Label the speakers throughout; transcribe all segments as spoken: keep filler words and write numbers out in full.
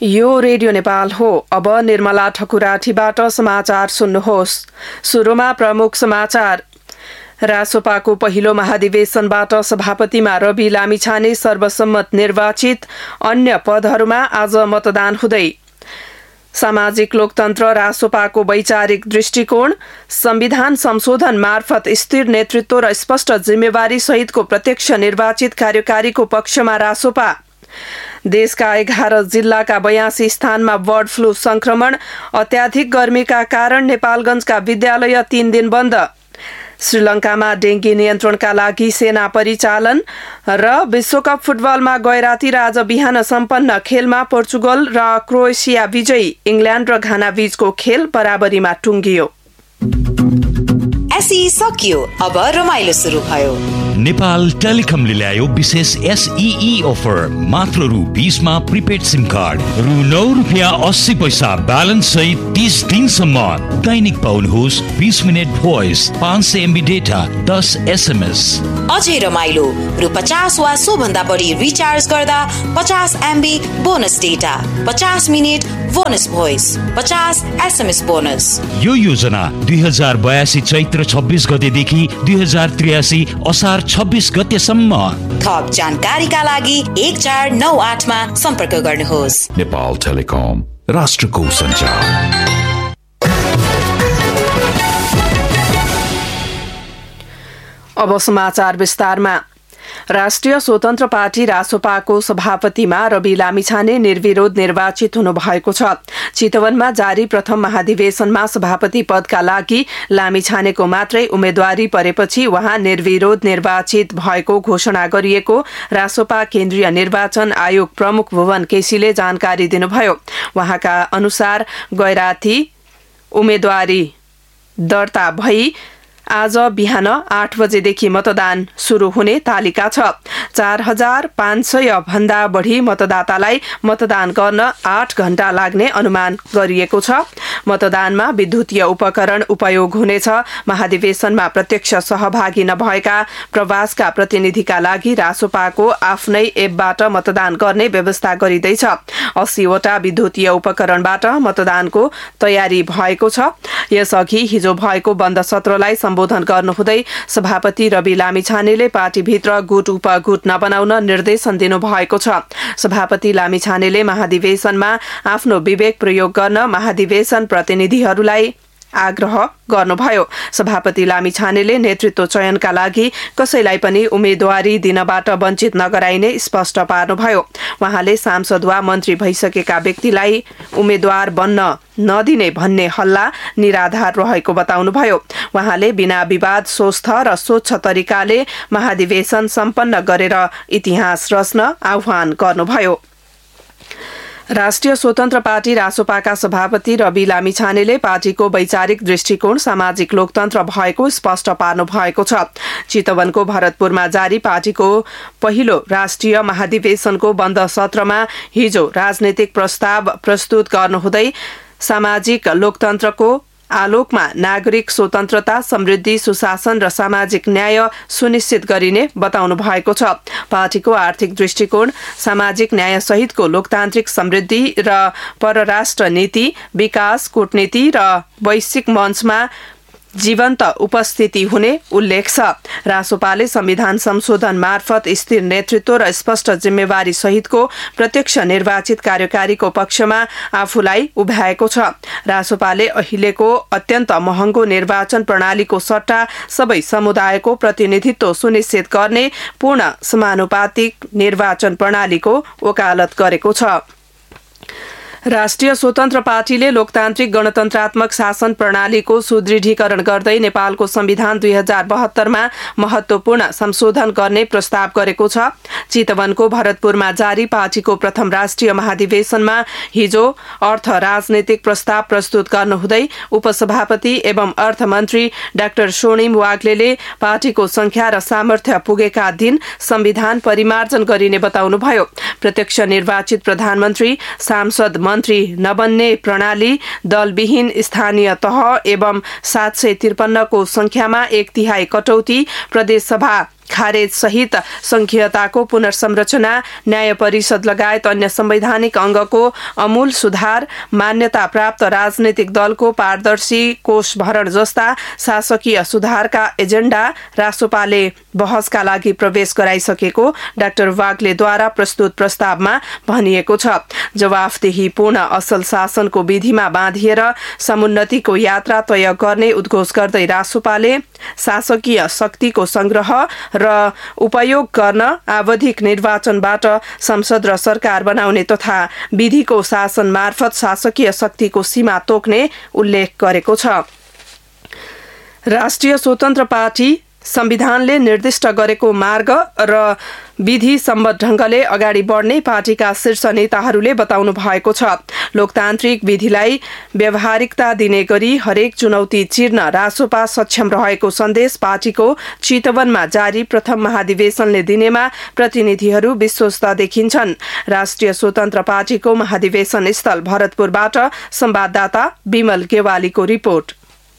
Speaker 1: यो रेडियो नेपाल हो। अब निर्मला ठकुराठीबाट समाचार सुन्नुहोस्। सुरुमा प्रमुख समाचार। रासोपाको पहिलो महाधिवेशनबाट सभापतिमा रवि लामिछाने सर्वसम्मत निर्वाचित। अन्य पदहरूमा आज मतदान हुँदै। सामाजिक लोकतन्त्र रासोपाको वैचारिक दृष्टिकोण। संविधान संशोधन मार्फत स्थिर नेतृत्व र स्पष्ट जिम्मेवारी सहितको प्रत्यक्ष निर्वाचित कार्यकारीको पक्षमा रासोपा। देशका एघार जिल्लाका बयासी स्थानमा बर्ड फ्लू संक्रमण। अत्याधिक गर्मीका कारण नेपालगञ्जका विद्यालय तीन दिन बन्द। श्रीलङ्कामा डेंगी नियन्त्रणका लागि सेना परिचालन। र विश्वकप फुटबलमा गैराती र आज बिहान सम्पन्न खेलमा पोर्चुगल र क्रोएसिया विजयी। इङ्ल्यान्ड र घाना बीचको खेल बराबरीमा टुङ्गियो।
Speaker 2: एसई सकियो, अब रमाइलो सुरु भयो।
Speaker 3: नेपाल टेलिकमले ल्यायो विशेष एसईई अफर। मात्र रु बीसमा प्रिपेड सिम कार्ड, रु नौ रुपियाँ अस्सी पैसा ब्यालेन्स सहित तीस दिनसम्म दैनिक पाउनुहोस् बीस मिनट भोइस, पाँच सय एमबी डेटा, दस एसएमएस।
Speaker 2: अझै रमाइलो रु पचास वा सो भन्दा बढी रिचार्ज गर्दा पचास एमबी बोनस डेटा, पचास मिनट बोनस भोइस, पचास एसएमएस बोनस। यो
Speaker 3: योजना दुई हजार बयासी चैत्र छब्बीस गतेदेखि दुई हजार त्रियासी असार छब्बीस गतेसम्म।
Speaker 2: थप जानकारीका लागि एक चार नौ आठमा सम्पर्क गर्नुहोस्।
Speaker 4: नेपाल टेलिकम, राष्ट्रको सञ्चार।
Speaker 1: अब समाचार विस्तारमा। राष्ट्रिय स्वतन्त्र पार्टी रासोपाको सभापतिमा रवि लामिछाने निर्विरोध निर्वाचित हुनुभएको छ। चितवनमा जारी प्रथम महाधिवेशनमा सभापति पदका लागि लामिछानेको मात्रै उम्मेद्वारी परेपछि उहाँ निर्विरोध निर्वाचित भएको घोषणा गरिएको रासोपा केन्द्रीय निर्वाचन आयोग प्रमुख भुवन केसीले जानकारी दिनुभयो। उहाँका अनुसार गैराती उम्मेद्वारी दर्ता भई आज बिहान आठ बजेदेखि मतदान शुरू हुने तालिका छ। चार हजार पाँच सय भन्दा बढी मतदातालाई मतदान गर्न आठ घण्टा लाग्ने अनुमान गरिएको छ। मतदानमा विद्युतीय उपकरण उपयोग हुनेछ। महाधिवेशनमा प्रत्यक्ष सहभागी नभएका प्रवासका प्रतिनिधिका लागि रासोपाको आफ्नै एपबाट मतदान गर्ने व्यवस्था गरिँदैछ। अस्सीवटा विद्युतीय उपकरणबाट मतदानको तयारी भएको छ। यसअघि हिजो भएको बन्द सत्रलाई सम्बोधन गर्नुहुँदै सभापति रवि लामिछानेले पार्टीभित्र गुट उपगुट नबनाउन निर्देशन दिनुभएको छ। सभापति लामिछानेले महाधिवेशनमा आफ्नो विवेक प्रयोग गर्न महाधिवेशन प्रतिनिधिहरूलाई आग्रह गर्नुभयो। सभापति लामिछानेले नेतृत्व चयनका लागि कसैलाई पनि उम्मेद्वारी दिनबाट वञ्चित नगराइने स्पष्ट पार्नुभयो। उहाँले सांसद वा मन्त्री भइसकेका व्यक्तिलाई उम्मेद्वार बन्न नदिने भन्ने हल्ला निराधार रहेको बताउनुभयो। उहाँले बिना विवाद स्वस्थ र स्वच्छ तरिकाले महाधिवेशन सम्पन्न गरेर इतिहास रच्न आह्वान गर्नुभयो। राष्ट्रिय स्वतन्त्र पार्टी रासोपाका सभापति रवि लामिछानेले पार्टीको वैचारिक दृष्टिकोण सामाजिक लोकतन्त्र भएको स्पष्ट पार्नु भएको छ। चितवनको भरतपुरमा जारी पार्टीको पहिलो राष्ट्रिय महाधिवेशनको बन्द सत्रमा हिजो राजनैतिक प्रस्ताव प्रस्तुत गर्नुहुँदै सामाजिक लोकतन्त्रको आलोकमा नागरिक स्वतन्त्रता, समृद्धि, सुशासन र सामाजिक न्याय सुनिश्चित गरिने बताउनु भएको छ। पार्टीको आर्थिक दृष्टिकोण सामाजिक न्याय सहितको लोकतान्त्रिक समृद्धि र परराष्ट्र नीति, विकास, कूटनीति र वैश्विक मञ्चमा जीवन्त उपस्थिति हुने उल्लेख छ। रासोपाले संविधान संशोधन मार्फत स्थिर नेतृत्व र स्पष्ट जिम्मेवारी सहितको प्रत्यक्ष निर्वाचित कार्यकारीको पक्षमा आफूलाई उभ्याएको छ। रासोपाले अहिलेको अत्यन्त महँगो निर्वाचन प्रणालीको सट्टा सबै समुदायको प्रतिनिधित्व सुनिश्चित गर्ने पूर्ण समानुपातिक निर्वाचन प्रणालीको वकालत गरेको छ। राष्ट्रिय स्वतन्त्र पार्टीले लोकतान्त्रिक गणतन्त्रात्मक शासन प्रणालीको सुदृढीकरण गर्दै नेपालको संविधान दुई हजार बहत्तरमा महत्वपूर्ण संशोधन गर्ने प्रस्ताव गरेको छ। चितवनको भरतपुरमा जारी पार्टीको प्रथम राष्ट्रिय महाधिवेशनमा हिजो अर्थ राजनैतिक प्रस्ताव प्रस्तुत गर्नुहुँदै उपसभापति एवं अर्थमन्त्री डाक्टर स्वर्णिम वाग्लेले पार्टीको संख्या र सामर्थ्य पुगेका दिन संविधान परिमार्जन गरिने बताउनुभयो। प्रत्यक्ष निर्वाचित प्रधानमन्त्री, सांसद, मन्त्री नबन्ने प्रणाली, दलविहीन स्थानीय तह एवं सात सय त्रिपन्न को संख्यामा एक तिहाई कटौती, प्रदेशसभा खारेज सहित संघीयताको पुनर्संरचना, न्याय परिषद लगायत अन्य संवैधानिक अंगको अमूल सुधार, मान्यता प्राप्त राजनैतिक दलको पारदर्शी कोष भरण जस्ता शासकीय सुधारका एजेण्डा रासोपाले बहसका लागि प्रवेश गराइसकेको डाक्टर वाग्लेद्वारा प्रस्तुत प्रस्तावमा भनिएको छ। जवाफदेहीपूर्ण असल शासनको विधिमा बाँधिएर समुन्नतिको यात्रा तय गर्ने उद्घोष गर्दै रासोपाले शासकीय शक्तिको संग्रह र उपयोग गर्न आवधिक निर्वाचनबाट संसद र सरकार बनाउने तथा विधिको शासन मार्फत शासकीय शक्तिको सीमा तोक्ने उल्लेख गरेको छ। राष्ट्रिय स्वतन्त्र पार्टी संविधानले निर्दिष्ट गरेको मार्ग र विधि सम्मत ढंगले अगाडि बढ्ने पार्टीका शीर्ष नेताहरूले बताउनु भएको छ। लोकतान्त्रिक विधिलाई व्यावहारिकता दिने गरी हरेक चुनौती चिर्न रासोपा सक्षम रहेको सन्देश पार्टीको चितवनमा जारी प्रथम महाधिवेशनले दिनेमा प्रतिनिधिहरू विश्वस्त देखिन्छन्। राष्ट्रिय स्वतन्त्र पार्टीको महाधिवेशन स्थल भरतपुरबाट संवाददाता विमल गेवालीको रिपोर्ट।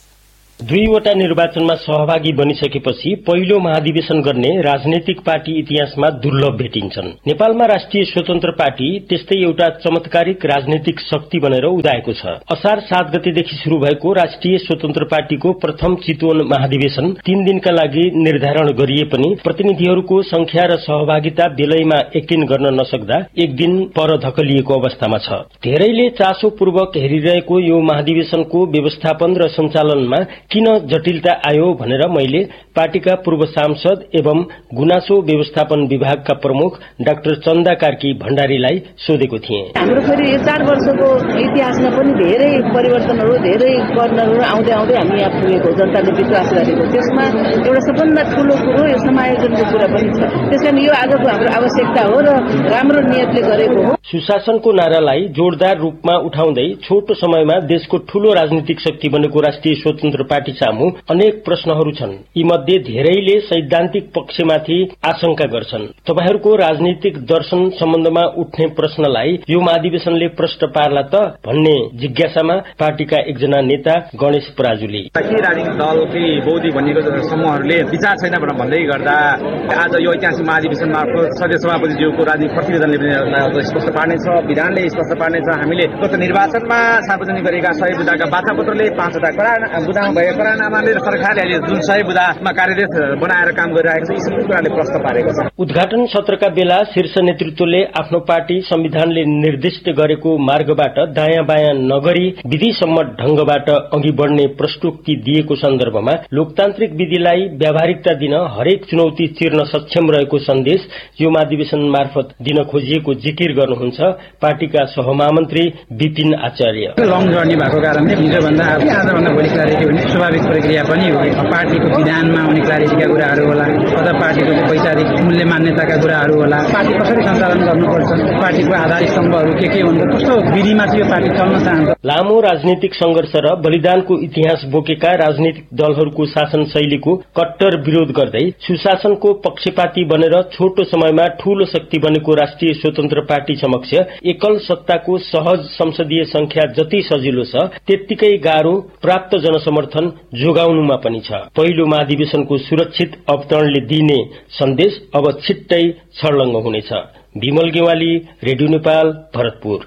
Speaker 5: दुईवटा निर्वाचनमा सहभागी बनिसकेपछि पहिलो महाधिवेशन गर्ने राजनैतिक पार्टी इतिहासमा दुर्लभ भेटिन्छन्। नेपालमा राष्ट्रिय स्वतन्त्र पार्टी त्यस्तै एउटा चमत्कारिक राजनैतिक शक्ति बनेर उदाएको छ। असार सात गतेदेखि शुरू भएको राष्ट्रिय स्वतन्त्र पार्टीको प्रथम चितवन महाधिवेशन तीन दिनका लागि निर्धारण गरिए पनि प्रतिनिधिहरूको संख्या र सहभागिता बेलैमा यकिन गर्न नसक्दा एक दिन पर धकलिएको अवस्थामा छ। धेरैले चासोपूर्वक हेरिरहेको यो महाधिवेशनको व्यवस्थापन र सञ्चालनमा किन जटिलता आयो भनेर मैले पार्टीका पूर्व सांसद एवं गुनासो व्यवस्थापन विभागका प्रमुख डाक्टर चन्दा कार्की भण्डारीलाई सोधेको थिएँ।
Speaker 6: हाम्रो फेरि यो चार वर्षको इतिहासमा पनि धेरै परिवर्तनहरू, धेरै कर्णहरू आउँदै आउँदै हामी यहाँ पुगेको, जनताले विश्वास गरेको। त्यसमा एउटा सबभन्दा ठूलो कुरो यो समायोजनको कुरा पनि छ। त्यसकारण यो आजको हाम्रो आवश्यकता हो र राम्रो नियतले गरेको हो।
Speaker 5: सुशासनको नारालाई जोरदार रूपमा उठाउँदै छोटो समयमा देशको ठूलो राजनीतिक शक्ति बनेको राष्ट्रिय स्वतन्त्र पार्टी सामु अनेक प्रश्नहरू छन्। यी मध्ये धेरैले सैद्धान्तिक पक्षमाथि आशंका गर्छन्। तपाईहरूको राजनीतिक दर्शन सम्बन्धमा उठ्ने प्रश्नलाई यो महाधिवेशनले प्रश्न पार्ला त भन्ने जिज्ञासामा पार्टीका एकजना नेता गणेश पराजुली
Speaker 7: के राजनीतिक दलकै बौद्धिक भनिएको समूहहरूले विचार छैन भनेर भन्दै गर्दा आज यो ऐतिहासिक महाधिवेशन मार्फत सदस्य सभापतिज्यूको राजनीतिक प्रतिवेदनले पनि स्पष्ट पार्नेछ, विधानले स्पष्ट पार्नेछ। हामीले गत निर्वाचनमा सार्वजनिक गरेका सय बुदाका बाचापत्रले पाँचवटा करा बुदामा भएका करारनामाले र सरकारले अहिले जुन सय बुदामा कार्यरत बनाएर काम गरिरहेको छ, यी सबै कुराले प्रश्न पारेको छ।
Speaker 5: उद्घाटन सत्रका बेला शीर्ष नेतृत्वले आफ्नो पार्टी संविधानले निर्दिष्ट गरेको मार्गबाट दायाँ बायाँ नगरी विधिसम्मत ढंगबाट अघि बढ्ने प्रस्तुति दिएको सन्दर्भमा लोकतान्त्रिक विधिलाई व्यावहारिकता दिन हरेक चुनौती चिर्न सक्षम रहेको सन्देश यो महाधिवेशन मार्फत दिन खोजिएको जिकिर गर्नुहुन्छ पार्टीका सहमहामन्त्री विपिन आचार्य।
Speaker 8: लङ जर्नी भएको कारणले हिजोभन्दा आजभन्दा भोलि क्लारिटी हुने स्वाभाविक प्रक्रिया पनि हो। पार्टीको विधानमा आउने क्लारिटीका कुराहरू होला, अथवा पार्टीको वैचारिक मूल्य मान्यताका कुराहरू होला, पार्टी कसरी सञ्चालन गर्नुपर्छ, पार्टीको आधार स्तम्भहरू के के हुन्छ, कस्तो विधिमा चाहिँ यो पार्टी चल्न चाहन्छ।
Speaker 5: लामो राजनीतिक संघर्ष र बलिदानको इतिहास बोकेका राजनीतिक दलहरूको शासन शैलीको कट्टर विरोध गर्दै सुशासनको पक्षपाती बनेर छोटो समयमा ठूलो शक्ति बनेको राष्ट्रिय स्वतन्त्र पार्टी समक्ष एकल सत्ताको सहज संसदीय संख्या जति सजिलो छ त्यत्तिकै गाह्रो प्राप्त जनसमर्थन जोगाउनुमा पनि छ। पहिलो महाधिवेशनको सुरक्षित अवतरणले दिइने सन्देश अब छिट्टै छर्लङ्ग हुनेछ। विमल गेवाली, रेडियो नेपाल, भरतपुर।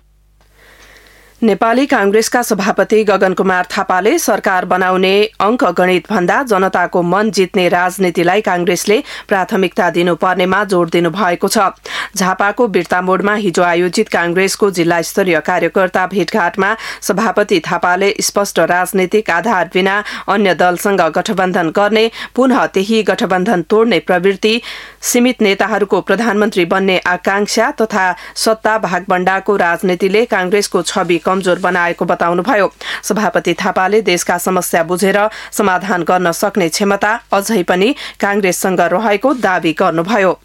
Speaker 1: नेपाली कांग्रेसका सभापति गगन कुमार थापाले सरकार बनाउने अंक गणित भन्दा जनताको मन जित्ने राजनीतिलाई कांग्रेसले प्राथमिकता दिनुपर्नेमा जोड़ दिनु भएको छ। झापाको बिर्तामोडमा हिजो आयोजित कांग्रेसको जिल्ला स्तरीय कार्यकर्ता भेटघाटमा सभापति थापाले स्पष्ट राजनीतिक आधार बिना अन्य दलसँग गठबन्धन गर्ने, पुनः त्यही गठबन्धन तोड्ने प्रवृत्ति, सीमित नेताहरूको प्रधानमन्त्री बन्ने आकांक्षा तथा सत्ता भागबण्डाको राजनीतिले कांग्रेसको छवि कमजोर बनाएको बताउनुभयो। सभापति थापाले देशका समस्या बुझेर समाधान गर्न सक्ने क्षमता अझै पनि कांग्रेससँग रहेको दावी गर्नुभयो।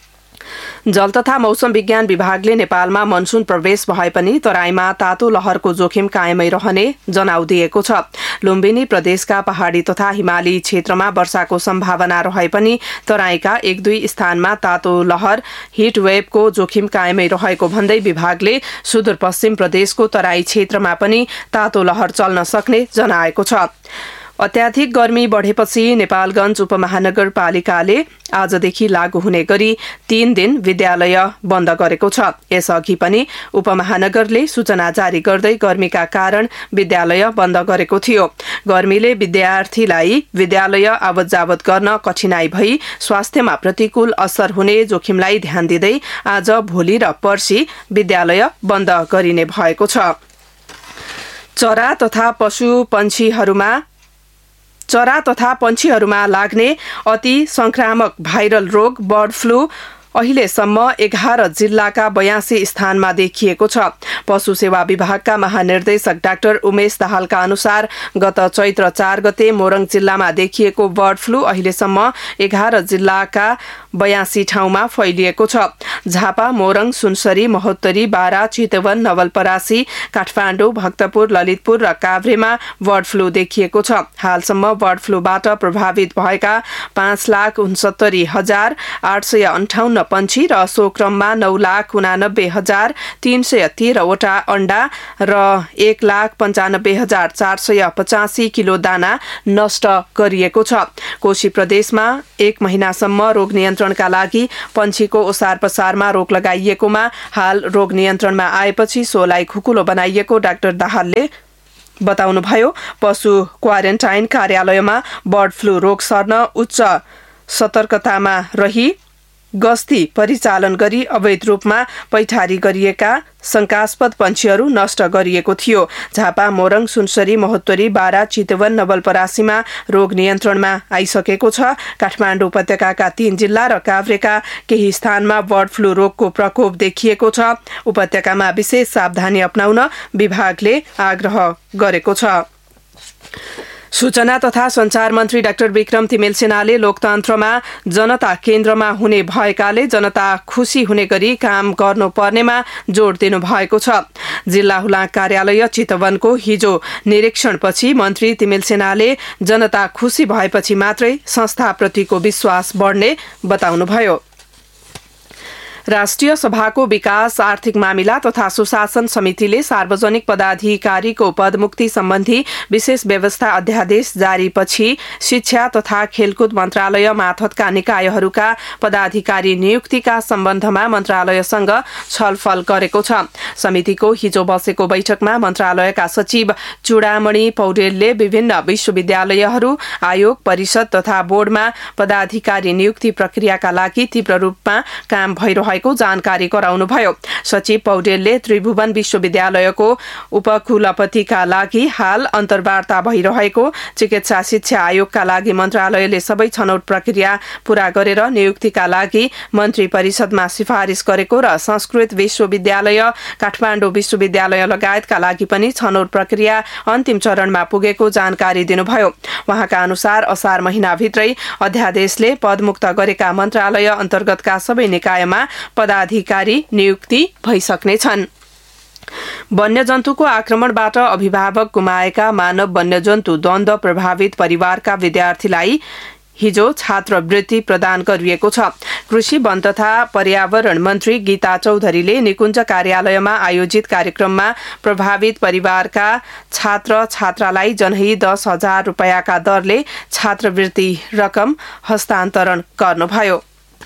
Speaker 1: जल तथा मौसम विज्ञान विभागले नेपालमा मनसून प्रवेश भए पनि तराईमा तातो लहरको जोखिम कायमै रहने जनाउ दिएको छ। लुम्बिनी प्रदेशका पहाड़ी तथा हिमाली क्षेत्रमा वर्षाको सम्भावना रहे पनि तराईका एक दुई स्थानमा तातो लहर हिट वेभको जोखिम कायमै रहेको भन्दै विभागले सुदूरपश्चिम प्रदेशको तराई क्षेत्रमा पनि तातो लहर चल्न सक्ने जनाएको छ। अत्याधिक गर्मी बढेपछि नेपालगञ्ज उपमहानगरपालिकाले आजदेखि लागू हुने गरी तीन दिन विद्यालय बन्द गरेको छ। यसअघि पनि उपमहानगरले सूचना जारी गर्दै गर्मीका कारण विद्यालय बन्द गरेको थियो। गर्मीले विद्यार्थीलाई विद्यालय आवत जावत गर्न कठिनाई भई स्वास्थ्यमा प्रतिकूल असर हुने जोखिमलाई ध्यान दिँदै आज भोलि र पर्सि विद्यालय बन्द गरिने भएको छ। चरा तथा पशु पंक्षीहरूमा चरा तथा पंक्षीहरूमा लाग्ने अति संक्रामक भाइरल रोग बर्ड फ्लू अहिलेसम्म एघार जिल्लाका बयासी स्थानमा देखिएको छ। पशु सेवा विभागका महानिर्देशक डाक्टर उमेश दाहालका अनुसार गत चैत्र चार गते मोरङ जिल्लामा देखिएको बर्ड फ्लू अहिलेसम्म एघार जिल्लाका बयासी ठाउँमा फैलिएको छ। झापा, मोरङ, सुनसरी, महोत्तरी, बारा, चितवन, नवलपरासी, काठमाडौँ, भक्तपुर, ललितपुर र काभ्रेमा बर्ड फ्लू देखिएको छ। हालसम्म बर्ड फ्लूबाट प्रभावित भएका पाँच लाख उनसत्तरी हजार आठ सय अन्ठाउन्न पंक्षी र सो क्रममा नौ लाख उनानब्बे हजार तीन सय तेह्रवटा अण्डा र एक लाख पञ्चानब्बे हजार चार सय पचासी किलो दाना नष्ट गरिएको छ। कोशी प्रदेशमा एक महिनासम्म रोग नियन्त्रणका लागि पंक्षीको ओसार पसारमा रोक लगाइएकोमा हाल रोग नियन्त्रणमा आएपछि सोलाई खुकुलो बनाइएको डाक्टर दाहालले बताउनुभयो। पशु क्वारेन्टाइन कार्यालयमा बर्ड फ्लू रोग सर्न उच्च सतर्कतामा रही गस्ती परिचालन गरी अवैध रूपमा पैठारी गरिएका शंकास्पद पंक्षीहरू नष्ट गरिएको थियो। झापा, मोरङ, सुनसरी, महोत्तरी, बारा, चितवन, नवलपरासीमा रोग नियन्त्रणमा आइसकेको छ। काठमाडौँ उपत्यकाका तीन जिल्ला र काभ्रेका केही स्थानमा बर्ड फ्लू रोगको प्रकोप देखिएको छ। उपत्यकामा विशेष सावधानी अपनाउन विभागले आग्रह गरेको छ। सूचना तथा संचार मन्त्री डाक्टर विक्रम तिमेलसेनाले लोकतन्त्रमा जनता केन्द्रमा हुने भएकाले जनता खुशी हुने गरी काम गर्नुपर्नेमा जोड़ दिनु भएको छ। जिल्ला हुलाक कार्यालय चितवनको हिजो निरीक्षणपछि मन्त्री तिमेलसेनाले जनता खुशी भएपछि मात्रै संस्थाप्रतिको विश्वास बढ्ने बताउनुभयो। राष्ट्रिय सभाको विकास आर्थिक मामिला तथा सुशासन समितिले सार्वजनिक पदाधिकारीको पदमुक्ति सम्बन्धी विशेष व्यवस्था अध्यादेश जारीपछि शिक्षा तथा खेलकुद मन्त्रालय मार्फतका निकायहरूका पदाधिकारी नियुक्तिका सम्बन्धमा मन्त्रालयसँग छलफल गरेको छ। समितिको हिजो बसेको बैठकमा मन्त्रालयका सचिव चूडामणि पौडेलले विभिन्न विश्वविद्यालयहरू, आयोग, परिषद तथा बोर्डमा पदाधिकारी नियुक्ति प्रक्रियाका लागि तीव्र रूपमा काम भइरहेको जानकारी गराउनुभयो। सचिव पौडेलले त्रिभुवन विश्वविद्यालयको उपकुलपतिका लागि हाल अन्तर्वार्ता भइरहेको, चिकित्सा शिक्षा आयोगका लागि मन्त्रालयले सबै छनौट प्रक्रिया पूरा गरेर नियुक्तिका लागि मन्त्री परिषदमा सिफारिस गरेको र संस्कृत विश्वविद्यालय, काठमाडौँ विश्वविद्यालय लगायतका लागि पनि छनौट प्रक्रिया अन्तिम चरणमा पुगेको जानकारी दिनुभयो। उहाँका अनुसार असार महिनाभित्रै अध्यादेशले पदमुक्त गरेका मन्त्रालय अन्तर्गतका सबै निकायमा पदाधिकारी नियुक्ति भइसक्नेछन्। वन्यजन्तुको आक्रमणबाट अभिभावक गुमाएका मानव वन्यजन्तु द्वन्द प्रभावित परिवारका विद्यार्थीलाई हिजो छात्रवृत्ति प्रदान गरिएको छ। कृषि, वन तथा पर्यावरण मन्त्री गीता चौधरीले निकुञ्ज कार्यालयमा आयोजित कार्यक्रममा प्रभावित परिवारका छात्र छात्रालाई जनही दस हजार रुपियाँका दरले छात्रवृत्ति रकम हस्तान्तरण गर्नुभयो।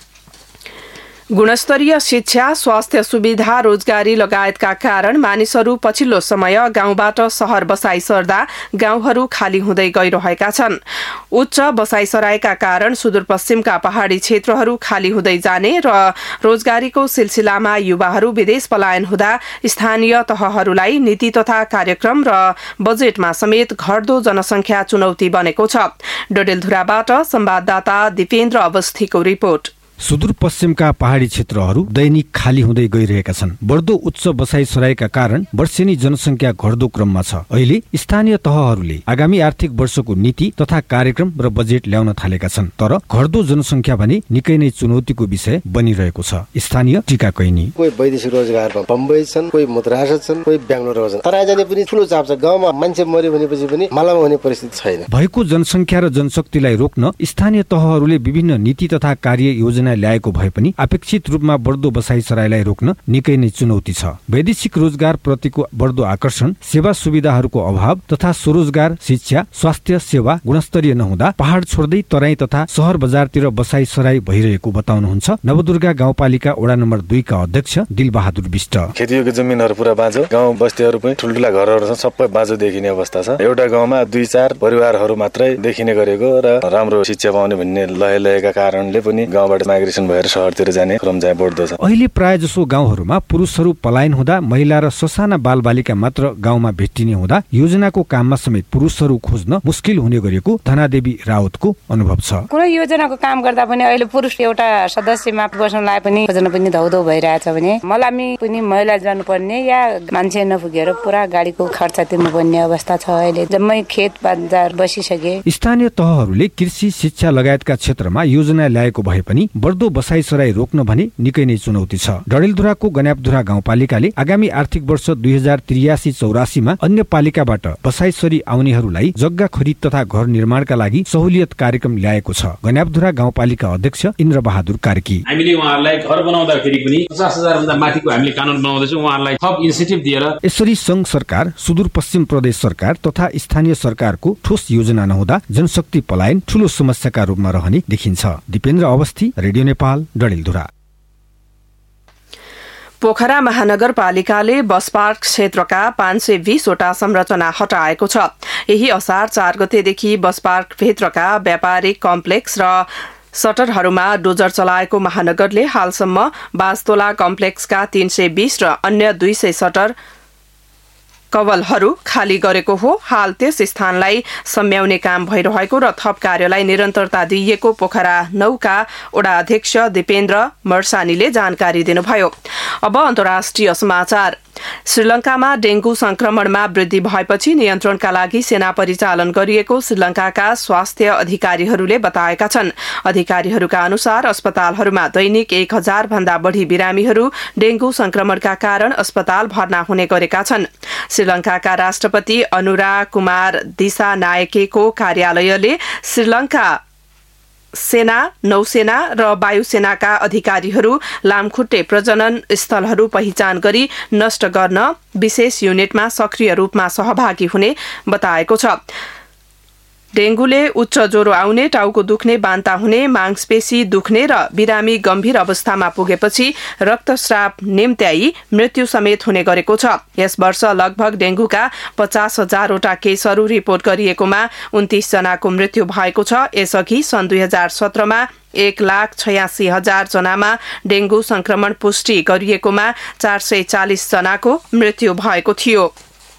Speaker 1: गुणस्तरीय शिक्षा, स्वास्थ्य सुविधा, रोजगारी लगायतका कारण मानिसहरू पछिल्लो समय गाउँबाट शहर बसाई सर्दा गाउँहरू खाली हुँदै गइरहेका छन्। उच्च बसाइसराईका कारण सुदूरपश्चिमका पहाड़ी क्षेत्रहरू खाली हुँदै जाने र रोजगारीको सिलसिलामा युवाहरू विदेश पलायन हुँदा स्थानीय तहहरूलाई नीति तथा कार्यक्रम र बजेटमा समेत घट्दो जनसंख्या चुनौती बनेको छ। डडेलधुराबाट संवाददाता दिपेन्द्र अवस्थीको रिपोर्ट।
Speaker 9: सुदूरपश्चिमका पहाड़ी क्षेत्रहरू दैनिक खाली हुँदै गइरहेका छन्। बढ्दो उच्च बसाइसराईका कारण वर्षेनी जनसंख्या घट्दो क्रममा छ। अहिले स्थानीय तहहरूले आगामी आर्थिक वर्षको नीति तथा कार्यक्रम र बजेट ल्याउन थालेका छन्, तर घट्दो जनसंख्या भने निकै नै चुनौतीको विषय बनिरहेको छ। स्थानीय टीका कैनी
Speaker 10: कोही वैदेशिक रोजगारमा बम्बई छन्, कोही मद्रास छन्, कोही बेंगलोरमा छन्। तराई जाने पनि ठूलो चाप छ। गाउँमा मान्छे मर्यो भनेपछि पनि मालामा हुने परिस्थिति छैन।
Speaker 9: भएको जनसंख्या र जनशक्तिलाई रोक्न स्थानीय तहहरूले विभिन्न नीति तथा कार्य योजना योजना ल्याएको भए पनि अपेक्षित रूपमा बढ्दो बसाइसराईलाई रोक्न निकै नै चुनौती छ। वैदेशिक रोजगार प्रतिको बढ्दो आकर्षण, सेवा सुविधाहरूको अभाव तथा स्वरोजगार, शिक्षा, स्वास्थ्य सेवा गुणस्तरीय नहुँदा पहाड छोड्दै तराई तथा शहर बजारतिर बसाइसराई भइरहेको बताउनुहुन्छ नवदुर्गा गाउँपालिका वडा नम्बर दुई का अध्यक्ष दिलबहादुर बिष्ट।
Speaker 11: खेतीयोग्य जमिनहरू पुरा बाँझो, गाउँ बस्तीहरू पनि ठुल्ठुला घरहरू छन्, सबै बाँझो देखिने अवस्था छ। एउटा गाउँमा दुई चार परिवारहरू मात्रै देखिने गरेको र राम्रो शिक्षा पाउने भन्ने लय लयका कारणले पनि गाउँबाट माइग्रेसन भएर शहरतिर जाने क्रम चाहिँ बढ्दो छ।
Speaker 9: अहिले प्राय जसो गाउँहरूमा पुरुषहरू पलायन हुँदा महिला र ससाना बालबालिका मात्र गाउँमा भेटिने हुँदा योजनाको काममा समेत पुरुषहरू खोज्न मुस्किल हुने गरेको धनादेवी राउतको अनुभव छ।
Speaker 12: कुनै योजनाको काम गर्दा पनि अहिले पुरुष एउटा सदस्यमा बस्नलाई पनि खोज्न पनि धौधौ भइरहेछ भने मलामी पनि महिला जानुपर्ने या मान्छे नपुगेर पुरा गाडीको खर्च तिर्नुपर्ने अवस्था छ। अहिले जम्मै खेत बजार बसिसके।
Speaker 9: स्थानीय तहहरूले कृषि, शिक्षा लगायतका क्षेत्रमा योजना ल्याएको भए पनि बढ्दो बसाइसराई रोक्न भने निकै नै चुनौती छ। डडेलधुराको गन्यापधुरा गाउँपालिकाले आगामी आर्थिक वर्ष दुई हजार त्रियासी चौरासीमा अन्य पालिकाबाट बसाइसरी आउनेहरूलाई जग्गा खरिद तथा घर निर्माणका लागि सहुलियत कार्यक्रम ल्याएको छ। गन्यापधुरा गाउँपालिका अध्यक्ष इन्द्र बहादुर कार्की।
Speaker 13: हामीले उहाँहरूलाई घर बनाउँदाखेरि पनि पचास हजार भन्दा माथिको हामीले कानून बनाउँदैछौँ, उहाँहरूलाई थप इन्सेन्टिभ दिएर।
Speaker 9: यसरी संघ सरकार, सुदूरपश्चिम प्रदेश सरकार तथा स्थानीय सरकारको ठोस योजना नहुँदा जनशक्ति पलायन ठूलो समस्याका रूपमा रहने देखिन्छ। Dipendra Awasthi, radio Nepal, Dadeldhura.
Speaker 1: Pokhara महानगरपालिकाले bus park क्षेत्रका पाँच सय बीसवटा संरचना हटाएको छ। यही असार चार गतेदेखि बस पार्क भित्रका व्यापारिक कम्प्लेक्स र सटरहरूमा डोजर चलाएको महानगरले हालसम्म बास्तोला कम्प्लेक्सका तीन सय बीस र अन्य दुई सय सटर कवलहरू खाली गरेको हो। हाल त्यस स्थानलाई सम्याउने काम भइरहेको र थप कार्यलाई निरन्तरता दिइएको पोखरा नौका वडा अध्यक्ष दिपेन्द्र मर्सानीले जानकारी दिनुभयो। अब अन्तर्राष्ट्रिय समाचार। श्रीलंकामा डेंगू संक्रमणमा वृद्धि भएपछि नियन्त्रणका लागि सेना परिचालन गरिएको श्रीलंकाका स्वास्थ्य अधिकारीहरूले बताएका छन्। अधिकारीहरूका अनुसार अस्पतालहरूमा दैनिक एक हजार भन्दा बढ़ी बिरामीहरू डेंगू संक्रमणका कारण अस्पताल भर्ना हुने गरेका छन्। श्रीलंकाका राष्ट्रपति अनुराग कुमार दिसानायकेको कार्यालयले श्रीलंका सेना, नौसेना र वायुसेनाका अधिकारीहरू लामखुट्टे प्रजनन स्थलहरू पहिचान गरी नष्ट गर्न विशेष युनिटमा सक्रिय रूपमा सहभागी हुने बताएको छ। डेंगूले उच्च ज्वरो आउने, टाउको दुख्ने, बान्ता हुने, मांसपेशी दुख्ने र बिरामी गम्भीर अवस्थामा पुगेपछि रक्तस्राव निम्त्याई मृत्यु समेत हुने गरेको छ। यस वर्ष लगभग डेंगूका पचास हजारवटा केसहरू रिपोर्ट गरिएकोमा उन्तीस जनाको मृत्यु भएको छ। यसअघि सन् दुई हजार सत्रमा एक लाख छयासी हजार जनामा डेंगू संक्रमण पुष्टि गरिएकोमा चार सय चालिस जनाको मृत्यु भएको थियो।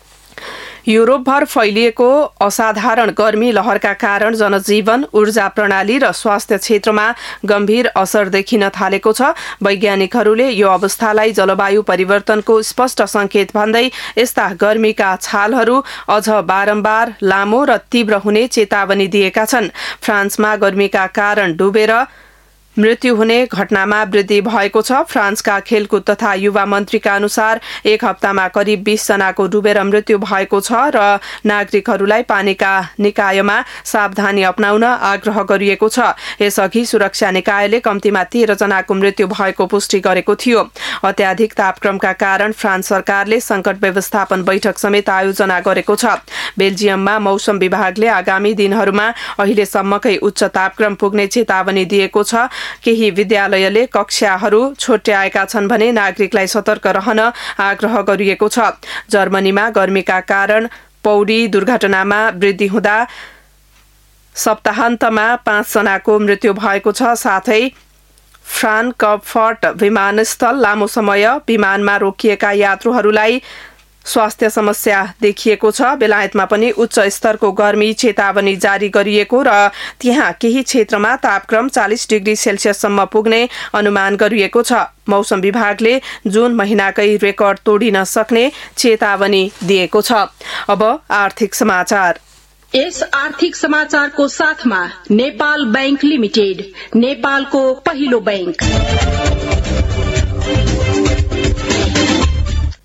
Speaker 1: युरोपभर फैलिएको असाधारण गर्मी लहरका कारण जनजीवन, ऊर्जा प्रणाली र स्वास्थ्य क्षेत्रमा गम्भीर असर देखिन थालेको छ। वैज्ञानिकहरूले यो अवस्थालाई जलवायु परिवर्तनको स्पष्ट संकेत भन्दै यस्ता गर्मीका छालहरू अझ बारम्बार लामो र तीव्र हुने चेतावनी दिएका छन्। फ्रान्समा गर्मीका कारण डुबेर मृत्यु हुने घटनामा वृद्धि भएको छ। फ्रान्सका खेलकुद तथा युवा मन्त्रीका अनुसार एक हप्तामा करिब बीस जनाको डुबेर मृत्यु भएको छ र नागरिकहरूलाई पानीका निकायमा सावधानी अपनाउन आग्रह गरिएको छ। यसअघि सुरक्षा निकायले कम्तीमा तेह्र जनाको मृत्यु भएको पुष्टि गरेको थियो। अत्याधिक तापक्रमका कारण फ्रान्स सरकारले संकट व्यवस्थापन बैठक समेत आयोजना गरेको छ। बेल्जियममा मौसम विभागले आगामी दिनहरूमा अहिलेसम्मकै उच्च तापक्रम पुग्ने चेतावनी दिएको छ। केही विद्यालयले कक्षाहरू छोट्याएका छन् भने नागरिकलाई सतर्क रहन आग्रह गरिएको छ। जर्मनीमा गर्मीका कारण पौडी दुर्घटनामा वृद्धि हुँदा सप्ताहन्तमा पाँच जनाको मृत्यु भएको छ। साथै फ्रान्कफर्ट विमानस्थल लामो समय विमानमा रोकिएका यात्रुहरूलाई स्वास्थ्य समस्या देखिएको छ। बेलायतमा पनि उच्च स्तरको गर्मी चेतावनी जारी गरिएको र त्यहाँ केही क्षेत्रमा तापक्रम चालीस डिग्री सेल्सियससम्म पुग्ने अनुमान गरिएको छ। मौसम विभागले जुन महिनाकै रेकर्ड तोडिन सक्ने चेतावनी दिएको छ। अब आर्थिक समाचार।
Speaker 14: यस आर्थिक समाचारको साथमा नेपाल बैंक लिमिटेड, नेपालको पहिलो बैंक।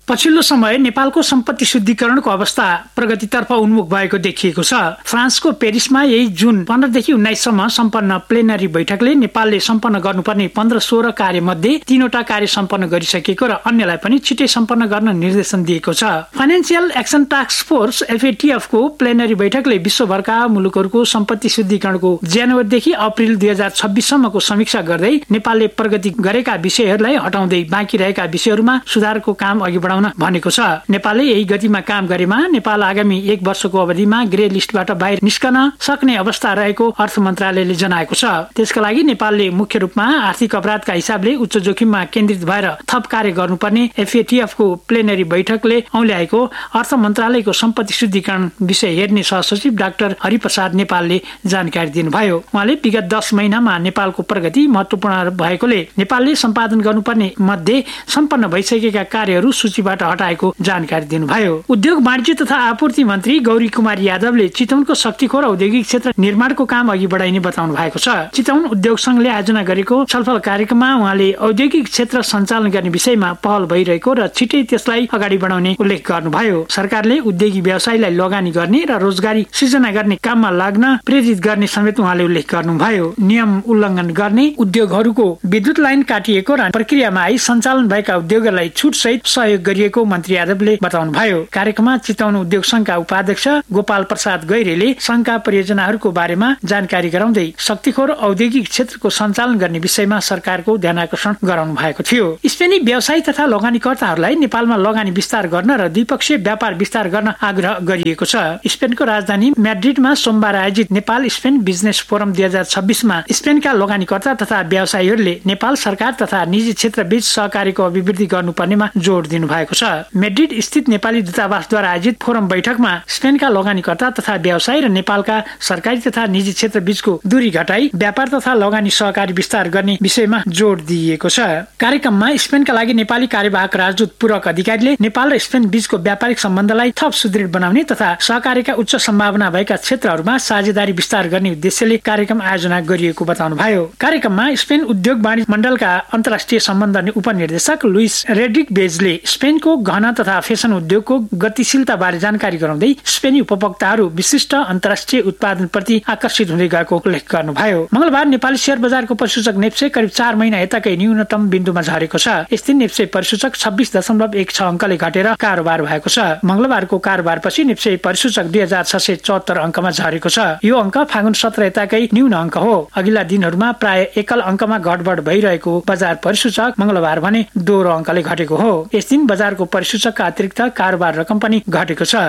Speaker 15: पछिल्लो समय नेपालको सम्पत्ति शुद्धिकरणको अवस्था प्रगतितर्फ उन्मुख भएको देखिएको छ। फ्रान्सको पेरिसमा यही जुन पन्ध्रदेखि उन्नाइससम्म सम्पन्न प्लेनरी बैठकले नेपालले सम्पन्न गर्नुपर्ने पन्ध्र सोह्र कार्य मध्ये तीनवटा कार्य सम्पन्न गरिसकेको र अन्यलाई पनि छिटै सम्पन्न गर्न निर्देशन दिएको छ। Financial action task force FATF को प्लेनरी बैठकले विश्वभरका मुलुकहरूको सम्पत्ति शुद्धिकरणको जनवरीदेखि अप्रिल दुई हजार छब्बीस सम्मको समीक्षा गर्दै नेपालले प्रगति गरेका विषयहरूलाई हटाउँदै बाँकी रहेका विषयहरूमा सुधारको काम अघि बढाउन भनेको छ। नेपालले यही गतिमा काम गरेमा नेपाल आगामी एक वर्षको अवधिमा ग्रे लिस्टबाट बाहिर निस्कन सक्ने अवस्था रहेको अर्थ मन्त्रालयले जनाएको छ। त्यसका लागि नेपालले मुख्य रूपमा आर्थिक अपराधका हिसाबले उच्च जोखिममा केन्द्रित भएर थप कार्य गर्नुपर्ने एफएटीएफ को प्लेनरी बैठकले औल्याएको अर्थ मन्त्रालयको सम्पत्ति शुद्धिकरण विषय हेर्ने सहसचिव डाक्टर हरिप्रसाद नेपालले जानकारी दिनुभयो। उहाँले विगत दस महिनामा नेपालको प्रगति महत्वपूर्ण भएकोले नेपालले सम्पादन गर्नुपर्ने मध्ये सम्पन्न भइसकेका कार्यहरू सूचीबाट हटाएको जानकारी दिनुभयो। उद्योग वाणिज्य तथा आपूर्ति मन्त्री गौरी कुमार यादवले चितवनको शक्तिखोर औद्योगिक क्षेत्र निर्माणको काम अघि बढाइने बताउनु भएको छ। चितवन उद्योग संघले आयोजना गरेको छलफल कार्यक्रममा उहाँले औद्योगिक क्षेत्र सञ्चालन गर्ने विषयमा पहल भइरहेको र छिटै त्यसलाई अगाडि बढाउने उल्लेख गर्नुभयो। सरकारले उद्योगी व्यवसायलाई लगानी गर्ने र रोजगारी सृजना गर्ने काममा लाग्न प्रेरित गर्ने समेत उहाँले उल्लेख गर्नुभयो। नियम उल्लङ्घन गर्ने उद्योगहरूको विद्युत लाइन काटिएको र प्रक्रियामा आई सञ्चालन भएका उद्योगहरूलाई छुट सहित सहयोग गरिएको मन्त्री यादवले बताउनुभयो। कार्यक्रममा चितवन उद्योग संघका उपाध्यक्ष गोपाल प्रसाद गैरेले संघका परियोजनाहरूको बारेमा जानकारी गराउँदै शक्तिखोर औद्योगिक क्षेत्रको सञ्चालन गर्ने विषयमा सरकारको ध्यानाकर्षण गराउनु भएको थियो। स्पेनी व्यवसायी तथा लगानीकर्ताहरूलाई नेपालमा लगानी विस्तार गर्न र द्विपक्षीय व्यापार विस्तार गर्न आग्रह गरिएको छ। स्पेनको राजधानी म्याड्रिडमा सोमबार आयोजित नेपाल स्पेन बिजनेस फोरम दुई हजार छब्बीसमा स्पेनका लगानीकर्ता तथा व्यवसायीहरूले नेपाल सरकार तथा निजी क्षेत्र बीच सहकार्यको अभिवृद्धि गर्नुपर्नेमा जोड़ दिनु भएको छ। म्याड्रिड स्थित नेपाली दूतावासद्वारा आयोजित फोरम बैठकमा स्पेनका लगानीकर्ता तथा व्यवसायी र नेपालका सरकारी तथा निजी क्षेत्र बीचको दूरी घटाई व्यापार तथा लगानी सहकारी विस्तार गर्ने विषयमा जोड़ दिइएको छ। कार्यक्रममा स्पेनका लागि नेपाली कार्यवाहक राजदूत पूरक अधिकारीले नेपाल र स्पेन बीचको व्यापारिक सम्बन्धलाई थप सुदृढ बनाउने तथा सहकार्यका उच्च सम्भावना भएका क्षेत्रहरूमा साझेदारी विस्तार गर्ने उद्देश्यले कार्यक्रम आयोजना गरिएको बताउनुभयो। कार्यक्रममा स्पेन उद्योग वाणिज्य मण्डलका अन्तर्राष्ट्रिय सम्बन्ध उपनिर्देशक लुइस रेड्रिक बेजले स्पेनको गहना तथा फेसन उद्योगको गतिशीलता बारे जानकारी गराउँदै स्पेनी उपभोक्ताहरू विशिष्ट अन्तर्राष्ट्रिय उत्पादन प्रति आकर्षित हुँदै गएको उल्लेख गर्नुभयो। मंगलबार नेपाली शेयर बजारको परिसूचक नेप्से करिब चार महिना यताकै न्यूनतम बिन्दुमा झरेको छ। यस्तै नेप्से परिसूचक छब्बीस दशमलव एक छ अंकले घटेर कारोबार भएको छ। मंगलबारको कारोबारपछि नेप्से परिसूचक दुई हजार छ सय चौहत्तर अंकमा झरेको छ। यो अंक फागुन सत्र यताकै न्यून अंक हो। अघिल्ला दिनहरूमा प्राय एकल अंकमा घटबढ भइरहेको बजार परिसूचक मंगलबार भने दोहोरो अंकले घटेको हो। यस दिन बजारको परिसूचकका अतिरिक्त कारोबार रकम पनि घटेको छ।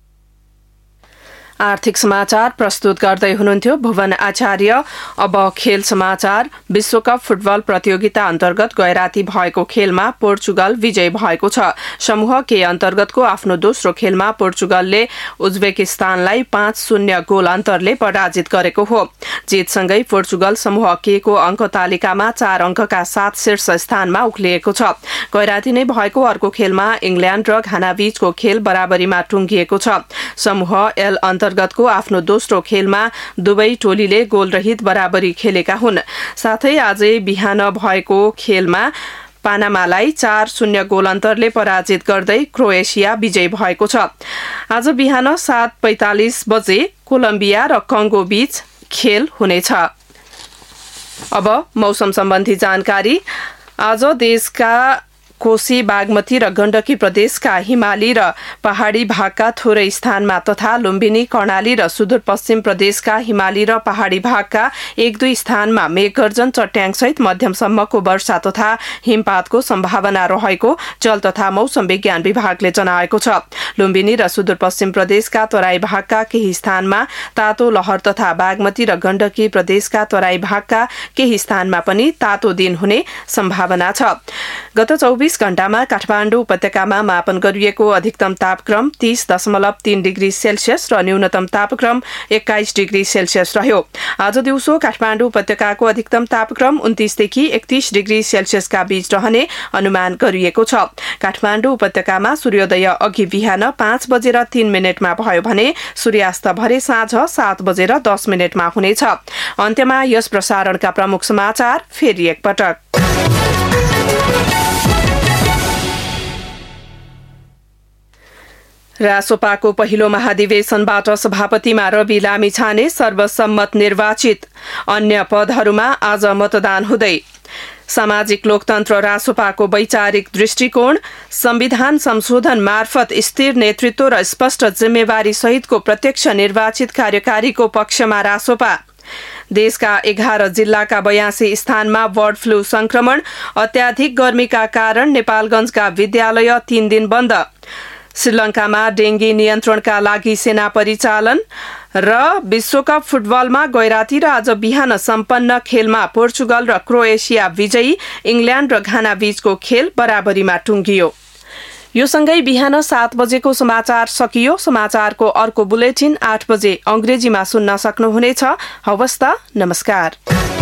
Speaker 1: आर्थिक समाचार प्रस्तुत गर्दै हुनुहुन्थ्यो भुवन आचार्य। अब खेल समाचार। विश्वकप फुटबल प्रतियोगिता अन्तर्गत गैराती भएको खेलमा पोर्चुगल विजयी भएको छ। समूह के अन्तर्गतको आफ्नो दोस्रो खेलमा पोर्चुगलले उज्बेकिस्तानलाई पाँच शून्य गोल अन्तरले पराजित गरेको हो। जितसँगै पोर्चुगल समूह के को अंक तालिकामा चार अंकका साथ शीर्ष स्थानमा उक्लिएको छ। गैराती नै भएको अर्को खेलमा इंग्ल्याण्ड र घानाबीचको खेल बराबरीमा टुंगिएको छ। समूह एल अन्तर्गतको आफ्नो दोस्रो खेलमा दुवै टोलीले गोलरहित बराबरी खेलेका हुन्। साथै आजै बिहान भएको खेलमा पानामालाई चार शून्य गोल अन्तरले पराजित गर्दै क्रोएसिया विजयी भएको छ। आज बिहान सात पैंतालिस बजे कोलम्बिया र कंगो बीच खेल हुनेछ। अब मौसम सम्बन्धी जानकारी। आज देशका कोशी, बागमती र गण्डकी प्रदेशका हिमाली र पहाड़ी भागका थोरै स्थानमा तथा लुम्बिनी, कर्णाली र सुदूरपश्चिम प्रदेशका हिमाली र पहाड़ी भागका एक दुई स्थानमा मेघगर्जन, चट्याङसहित मध्यमसम्मको वर्षा तथा हिमपातको सम्भावना रहेको जल तथा मौसम विज्ञान विभागले जनाएको छ। लुम्बिनी र सुदूरपश्चिम प्रदेशका तराई भागका केही स्थानमा तातो लहर तथा बागमती र गण्डकी प्रदेशका तराई भागका केही स्थानमा पनि तातो दिन हुने सम्भावना छ। गत चौबीस घण्टामा काठमाडौँ उपत्यकामा मापन गरिएको अधिकतम तापक्रम तीस दशमलव तीन डिग्री सेल्सियस र न्यूनतम तापक्रम एक्काइस डिग्री सेल्सियस रह्यो। आज दिउँसो काठमाडौँ उपत्यकाको अधिकतम तापक्रम उन्तीसदेखि एकतीस डिग्री सेल्सियसका बीच रहने अनुमान गरिएको छ। काठमाडौँ उपत्यकामा सूर्योदय अघि बिहान पाँच बजेर तीन मिनटमा भयो भने सूर्यास्त भरे साँझ सात बजेर दस मिनटमा हुनेछ। अन्त्यमा यस प्रसारणका प्रमुख समाचार फेरि एकपटक। रासोपाको पहिलो महाधिवेशनबाट सभापतिमा रवि लामिछाने सर्वसम्मत निर्वाचित। अन्य पदहरूमा आज मतदान हुँदै। सामाजिक लोकतन्त्र रासोपाको वैचारिक दृष्टिकोण, संविधान संशोधन मार्फत स्थिर नेतृत्व र स्पष्ट जिम्मेवारी सहितको प्रत्यक्ष निर्वाचित कार्यकारीको पक्षमा रासोपा। देशका एघार जिल्लाका बयासी स्थानमा बर्ड फ्लू संक्रमण, अत्याधिक गर्मीका कारण नेपालगंजका विद्यालय तीन दिन बन्द। श्रीलंकामा डेंगी नियन्त्रणका लागि सेना परिचालन र विश्वकप फुटबलमा गैराती र आज बिहान सम्पन्न खेलमा पोर्चुगल र क्रोएसिया विजयी। इंग्ल्याण्ड र घाना बीचको खेल बराबरीमा टुंगियो। यो सँगै बिहान सात बजेको समाचार सकियो। समाचारको अर्को बुलेटिन आठ बजे अंग्रेजीमा सुन्न सक्नुहुनेछ। हवस् त, नमस्कार।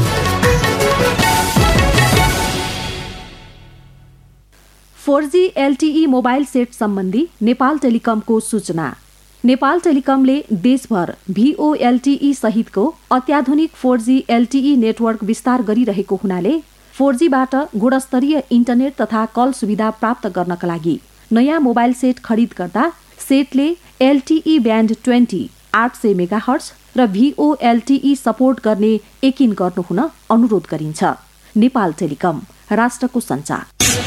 Speaker 16: Four G LTE mobile set सम्बन्धी नेपाल टेलिकमको सूचना। नेपाल टेलिकमले देशभर भीओएलटीई सहितको अत्याधुनिक फोर जी एलटीई नेटवर्क विस्तार गरिरहेको हुनाले फोर जी बाट गुणस्तरीय इन्टरनेट तथा कल सुविधा प्राप्त गर्नका लागि नयाँ मोबाइल सेट खरिद गर्दा सेटले एलटीई ब्यान्ड ट्वेन्टी आठ सय मेगाहर्ज र भीओएलटीई सपोर्ट गर्ने यकिन गर्नुहुन अनुरोध गरिन्छ। नेपाल टेलिकम, राष्ट्रको सञ्चार।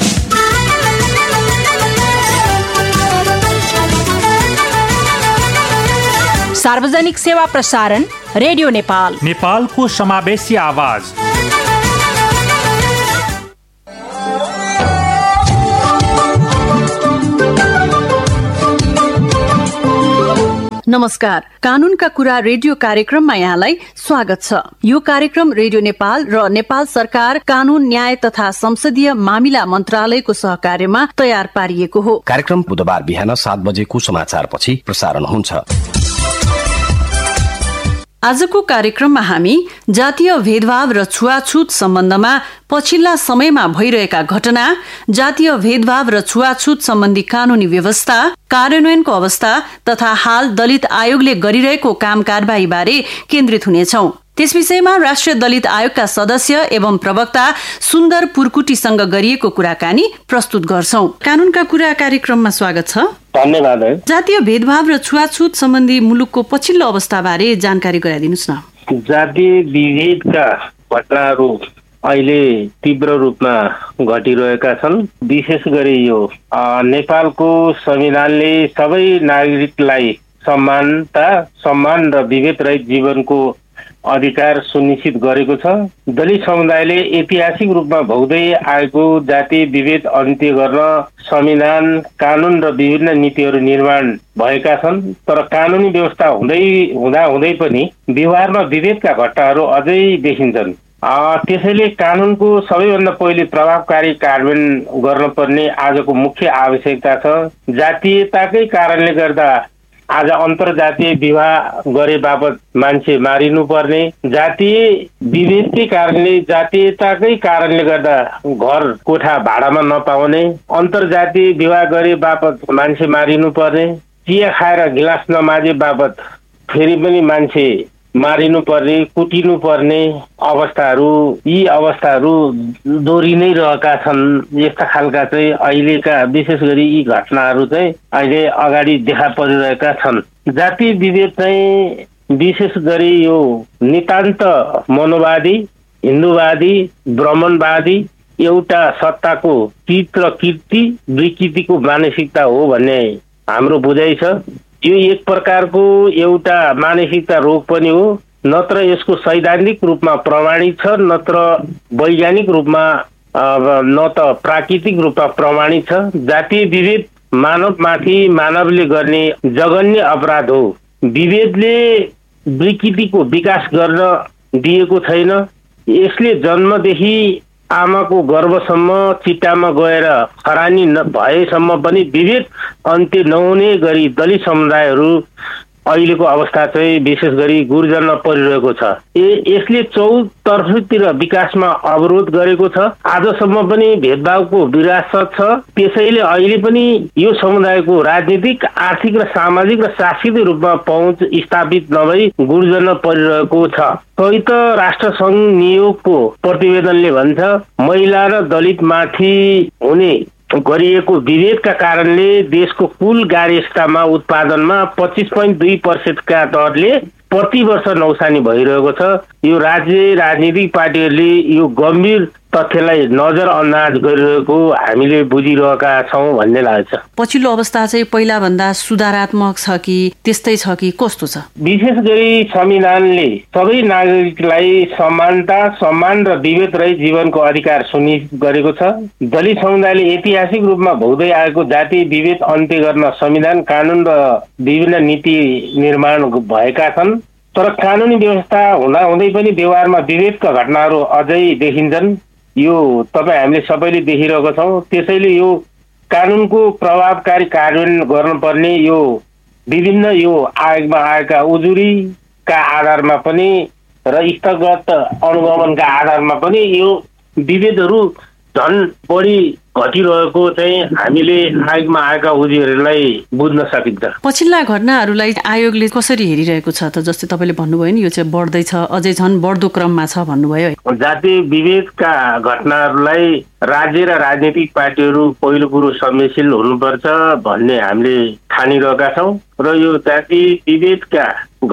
Speaker 14: सार्वजनिक सेवा प्रसारण रेडियो नेपाल,
Speaker 17: नेपालको समावेशी आवाज।
Speaker 14: नमस्कार, कानूनका कुरा रेडियो कार्यक्रममा यहाँलाई स्वागत छ। यो कार्यक्रम रेडियो नेपाल र नेपाल सरकार कानून, न्याय तथा संसदीय मामिला मन्त्रालयको सहकार्यमा तयार पारिएको हो।
Speaker 18: कार्यक्रम बुधबार बिहान सात बजेको समाचारपछि प्रसारण हुन्छ।
Speaker 14: आजको कार्यक्रममा हामी जातीय भेदभाव र छुवाछुत सम्बन्धमा पछिल्ला समयमा भइरहेका घटना, जातीय भेदभाव र छुवाछुत सम्बन्धी कानूनी व्यवस्था, कार्यान्वयनको अवस्था तथा हाल दलित आयोगले गरिरहेको काम कारबाही बारे केन्द्रित हुनेछौं। त्यस विषयमा राष्ट्रिय दलित आयोगका सदस्य एवं प्रवक्ता सुन्दर पुर्कुटीसँग गरिएको कुराकानी प्रस्तुत गर्छौं। कानूनका कुरा कार्यक्रममा स्वागत छ।
Speaker 19: धन्यवाद।
Speaker 14: जातीय भेदभाव र छुवाछुत सम्बन्धी मुलुकको पछिल्लो अवस्था बारे जानकारी गराइदिनुस् न।
Speaker 19: जातीय विभेदका घटनाहरू अहिले तीव्र रूपमा घटिरहेका छन्। विशेष गरी यो नेपालको संविधानले सबै नागरिकलाई समानता, सम्मान र विभेद रहित जीवनको अधिकार सुनिश्चित गरेको छ। दलित समुदायले ऐतिहासिक रूपमा भोग्दै आएको जातीय विभेद अन्त्य गर्न संविधान, कानून र विभिन्न नीतिहरू निर्माण भएका छन्। तर कानूनी व्यवस्था हुँदै हुँदा हुँदै पनि व्यवहारमा विभेदका घटनाहरू अझै देखिन्छन्। त्यसैले कानूनको सबैभन्दा पहिले प्रभावकारी कार्यान्वयन गर्नुपर्ने आजको मुख्य आवश्यकता छ। जातीयताकै कारणले गर्दा आज अन्तर्जातीय विवाह गरे बापत मान्छे मारिनु पर्ने, जातीय विभेदकै कारणले, जातीयताकै कारणले गर्दा घर कोठा भाडामा नपाउने, अन्तर्जातीय विवाह गरे बापत मान्छे मारिनु पर्ने, चिया खाएर गिलास नमाजे बापत फेरि पनि मान्छे मारिनु पर्ने, कुटिनु पर्ने अवस्थाहरू, यी अवस्थाहरू दोहोरी नै रहेका छन्। यस्ता खालका चाहिँ अहिलेका विशेष गरी यी घटनाहरू चाहिँ अहिले अगाडि देखा परिरहेका छन्। जातीय विभेद चाहिँ विशेष गरी यो नितान्त मनोवादी, हिन्दूवादी, ब्राह्मणवादी एउटा सत्ताको चित र कीर्ति विकृतिको मानसिकता हो भन्ने हाम्रो बुझाइ छ। यो एक प्रकारको एउटा मानसिकता रोग पनि हो। नत्र यसको सैद्धान्तिक रूपमा प्रमाणित छ, नत्र वैज्ञानिक रूपमा, न त प्राकृतिक रूपमा प्रमाणित छ। जातीय विभेद मानवमाथि मानवले गर्ने जघन्य अपराध हो। विभेदले विकृतिको विकास गर्न दिएको छैन। यसले जन्मदेखि आमाको गर्भसम्म चिट्टामा गएर खरानी भएसम्म पनि विभेद अन्त्य नहुने गरी दलित समुदायहरू अहिलेको अवस्था चाहिँ विशेष गरी गुर्जरमा परिरहेको छ। यसले चौतर्फीतिर विकासमा अवरोध गरेको छ। आजसम्म पनि भेदभावको विरासत छ। त्यसैले अहिले पनि यो समुदायको राजनीतिक, आर्थिक र सामाजिक र सांस्कृतिक रूपमा पहुँच स्थापित नभई गुर्जनमा परिरहेको छ। संयुक्त राष्ट्र संघ नियोगको प्रतिवेदनले भन्छ महिला र दलित माथि हुने गरिएको विभेदका कारणले देशको कुल गाडी स्टामा उत्पादनमा पच्चिस पोइन्ट दुई पर्सेन्टका दरले प्रति वर्ष नौसानी भइरहेको छ। यो राज्य राजनीतिक पार्टीहरूले यो गम्भीर तथ्यलाई नजरअन्दाज गरिरहेको हामीले बुझिरहेका छौँ भन्ने लाग्छ।
Speaker 14: पछिल्लो अवस्था चाहिँ पहिला भन्दा सुधारात्मक छ कि त्यस्तै छ कि कस्तो छ?
Speaker 19: विशेष गरी संविधानले सबै नागरिकलाई समानता, सम्मान र विभेद रहित जीवनको अधिकार सुनिश्चित गरेको छ। दलित समुदायले ऐतिहासिक रूपमा भोग्दै आएको जातीय विभेद अन्त्य गर्न संविधान, कानून र विभिन्न नीति निर्माण भएका छन्। तर कानुनी व्यवस्था हुँदाहुँदै पनि व्यवहारमा विभेदका घटनाहरू अझै देखिन्छन्। यो तपाईँ हामीले सबैले देखिरहेको छौँ। त्यसैले यो कानुनको प्रभावकारी कार्यान्वयन गर्नुपर्ने यो विभिन्न यो आयोगमा आएका उजुरीका आधारमा पनि र स्थगत अनुगमनका आधारमा पनि यो विभेदहरू झन् बढी घटिरहेको चाहिँ हामीले आयोगमा आएका उजुरीहरूलाई बुझ्न सकिन्छ।
Speaker 14: पछिल्ला घटनाहरूलाई आयोगले कसरी हेरिरहेको छ त? जस्तै तपाईँले भन्नुभयो नि यो चाहिँ बढ्दैछ, अझै झन् बढ्दो क्रममा छ भन्नुभयो।
Speaker 19: जातीय विभेदका घटनाहरूलाई राज्य र राजनीतिक पार्टीहरू पहिलो कुरो संवेदनशील हुनुपर्छ भन्ने हामीले ठानिरहेका छौँ र यो जातीय विभेदका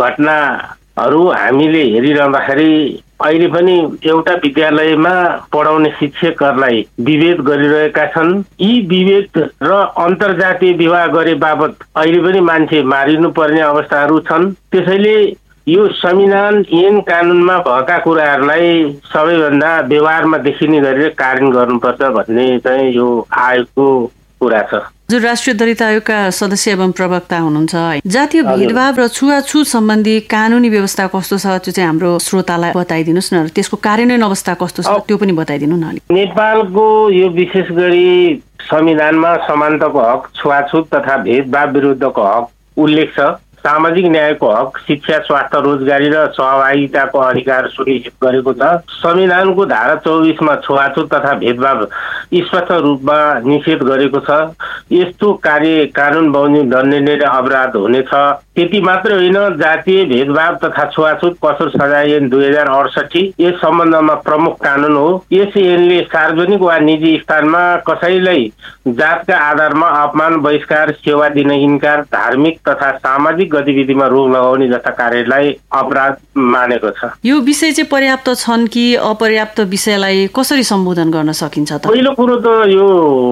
Speaker 19: घटनाहरू हामीले हेरिरहँदाखेरि अहिले पनि एउटा विद्यालयमा पढाउने शिक्षकहरूलाई विभेद गरिरहेका छन्। यी विभेद र अन्तर्जातीय विवाह गरे बापत अहिले पनि मान्छे मारिनु पर्ने अवस्थाहरू छन्। त्यसैले यो संविधान ऐन कानुनमा भएका कुराहरूलाई सबैभन्दा व्यवहारमा देखिने गरेर कार्यान्वयन गर्नुपर्छ भन्ने चाहिँ यो आयोगको कुरा छ।
Speaker 14: जो राष्ट्रिय दलित आयोगका सदस्य एवं प्रवक्ता हुनुहुन्छ, जातीय भेदभाव र छुवाछुत सम्बन्धी कानुनी व्यवस्था कस्तो छ त्यो चाहिँ हाम्रो श्रोतालाई बताइदिनुहोस् न। त्यसको कार्यान्वयन अवस्था कस्तो छ त्यो पनि बताइदिनु न।
Speaker 19: नेपालको यो विशेष गरी संविधानमा समानताको हक, छुवाछुत तथा भेदभाव विरुद्धको हक उल्लेख छ। सामाजिक न्यायको हक, शिक्षा, स्वास्थ्य, रोजगारी र सहभागिताको अधिकार सुनिश्चित गरेको छ। संविधानको धारा चौबिसमा छुवाछुत तथा भेदभाव स्पष्ट रूपमा निषेध गरेको छ। यस्तो कार्य कानुन बमोजिम दण्डनीय र अपराध हुनेछ। त्यति मात्र होइन, जातीय भेदभाव तथा छुवाछुत कसुर सजाय ऐन दुई हजार अडसठी यस सम्बन्धमा प्रमुख कानुन हो। यस ऐनले सार्वजनिक वा निजी स्थानमा कसैलाई जातका आधारमा अपमान, बहिष्कार, सेवा दिन इन्कार, धार्मिक तथा सामाजिक गतिविधिमा रोक लगाउने जस्ता कार्यलाई अपराध मानेको छ।
Speaker 14: यो विषय चाहिँ पर्याप्त छन् कि अपर्याप्त विषयलाई कसरी सम्बोधन गर्न सकिन्छ त?
Speaker 19: पहिलो कुरो त यो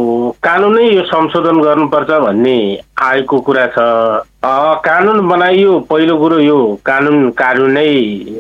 Speaker 19: कानुनै यो संशोधन गर्नुपर्छ भन्ने आएको कुरा छ। कानुन बनाइयो, पहिलो कुरो यो कानुन कानुनै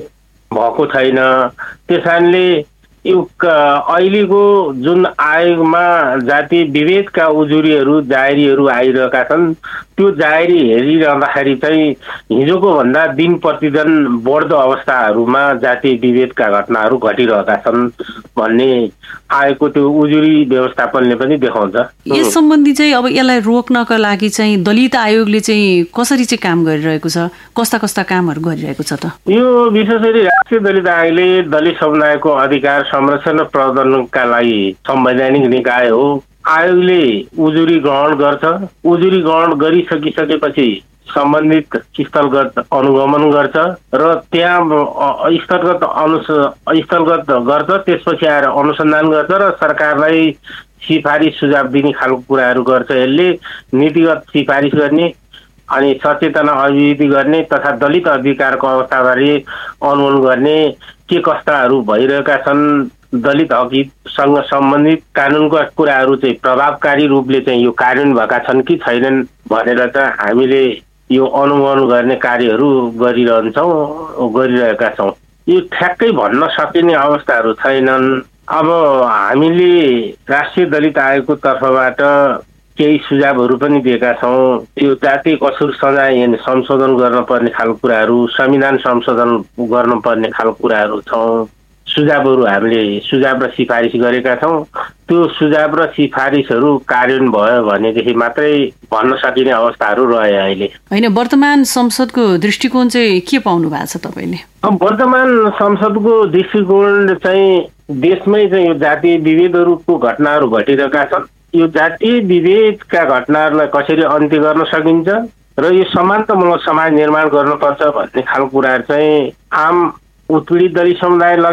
Speaker 19: भएको छैन। त्यस कारणले यो अहिलेको जुन आयोगमा जातीय विभेदका उजुरीहरू जाहेरीहरू आइरहेका छन् त्यो जाहेरी हेरिरहँदाखेरि चाहिँ हिजोको भन्दा दिन प्रतिदिन बढ्दो अवस्थाहरूमा जातीय विभेदका घटनाहरू घटिरहेका छन् भन्ने आयोगको त्यो उजुरी व्यवस्थापनले पनि देखाउँछ।
Speaker 14: यस सम्बन्धी चाहिँ अब यसलाई रोक्नका लागि चाहिँ दलित आयोगले चाहिँ कसरी चाहिँ काम गरिरहेको छ, कस्ता कस्ता कामहरू गरिरहेको छ त?
Speaker 19: यो विशेष गरी राष्ट्रिय दलित आयोगले दलित समुदायको अधिकार संरक्षण र प्रवर्धनका लागि संवैधानिक निकाय हो। आयोगले उजुरी ग्रहण गर्छ। उजुरी ग्रहण गरिसकिसकेपछि सम्बन्धित स्थलगत अनुगमन गर्छ र त्यहाँ स्थलगत अनुस स्थलगत गर्छ। त्यसपछि आएर अनुसन्धान गर्छ र सरकारलाई सिफारिस सुझाव दिने खालको कुराहरू गर्छ। यसले नीतिगत सिफारिस गर्ने अनि सचेतना अभिवृद्धि गर्ने तथा दलित अधिकारको अवस्थाबारे अनुमान गर्ने, के कस्ताहरू भइरहेका छन्, दलित हकसँग सम्बन्धित कानुनका कुराहरू चाहिँ प्रभावकारी रूपले चाहिँ यो कार्यान्वयन भएका छन् कि छैनन् भनेर चाहिँ हामीले यो अनुगमन गर्ने कार्यहरू गरिरहन्छौँ गरिरहेका छौँ। यो ठ्याक्कै भन्न सकिने अवस्थाहरू छैनन्। अब हामीले राष्ट्रिय दलित आयोगको तर्फबाट केही सुझावहरू पनि दिएका छौँ। यो जातीय कसुर सजाय ऐन संशोधन गर्नुपर्ने खालको कुराहरू, संविधान संशोधन गर्नुपर्ने खालको कुराहरू छौँ। सुझावहरू हामीले सुझाव र सिफारिस गरेका छौँ। त्यो सुझाव र सिफारिसहरू कार्यान्वयन भयो भनेदेखि मात्रै भन्न सकिने अवस्थाहरू रहे। अहिले
Speaker 14: होइन, वर्तमान संसदको दृष्टिकोण चाहिँ के पाउनु भएको छ तपाईँले?
Speaker 19: वर्तमान संसदको दृष्टिकोण चाहिँ देशमै चाहिँ यो जातीय विभेदहरूको घटनाहरू घटिरहेका छन्। यो जातीय विभेदका घटनाहरूलाई कसरी अन्त्य गर्न सकिन्छ र यो समानतामूलक समाज निर्माण गर्नुपर्छ भन्ने खालको कुराहरू चाहिँ आम उत्पीडित दलित समुदाय लगायत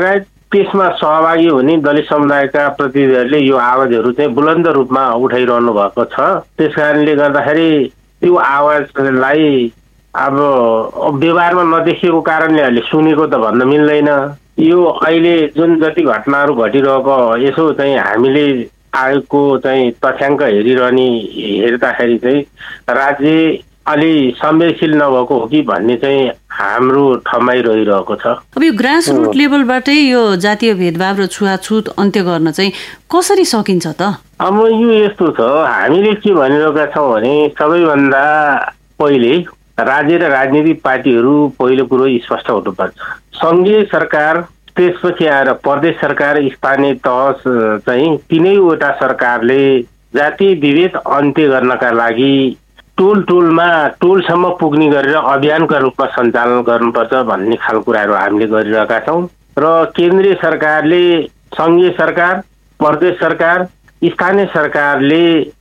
Speaker 19: त्यसमा सहभागी हुने दलित समुदायका प्रतिनिधिहरूले यो आवाजहरू चाहिँ बुलन्द रूपमा उठाइरहनु भएको छ। त्यस कारणले गर्दाखेरि त्यो आवाजलाई अब व्यवहारमा नदेखिएको कारणले अहिले सुनेको त भन्न मिल्दैन। यो अहिले जुन जति घटनाहरू घटिरहेको यसो चाहिँ हामीले आयोगको चाहिँ तथ्याङ्क हेरिरहने हेर्दाखेरि चाहिँ राज्य अलि संवेदनशील नभएको हो कि भन्ने चाहिँ हाम्रो ठमाइ रहिरहेको छ।
Speaker 14: अब यो ग्रास रुट लेभलबाटै यो जातीय भेदभाव र छुवाछुत अन्त्य गर्न चाहिँ कसरी सकिन्छ त?
Speaker 19: अब यो यस्तो छ, हामीले के भनिरहेका छौँ भने सबैभन्दा पहिले राज्य र राजनीतिक पार्टीहरू पहिलो कुरो स्पष्ट हुनुपर्छ। सङ्घीय सरकार, त्यसपछि आएर प्रदेश सरकार, स्थानीय तह चाहिँ तीनैवटा सरकारले जातीय विभेद अन्त्य गर्नका लागि टोल टोलमा टोलसम्म पुग्ने गरेर अभियानका रूपमा सञ्चालन गर्नुपर्छ भन्ने खालको कुराहरू हामीले गरिरहेका छौँ। र केन्द्रीय सरकारले, सङ्घीय सरकार, प्रदेश सरकार, स्थानीय सरकारले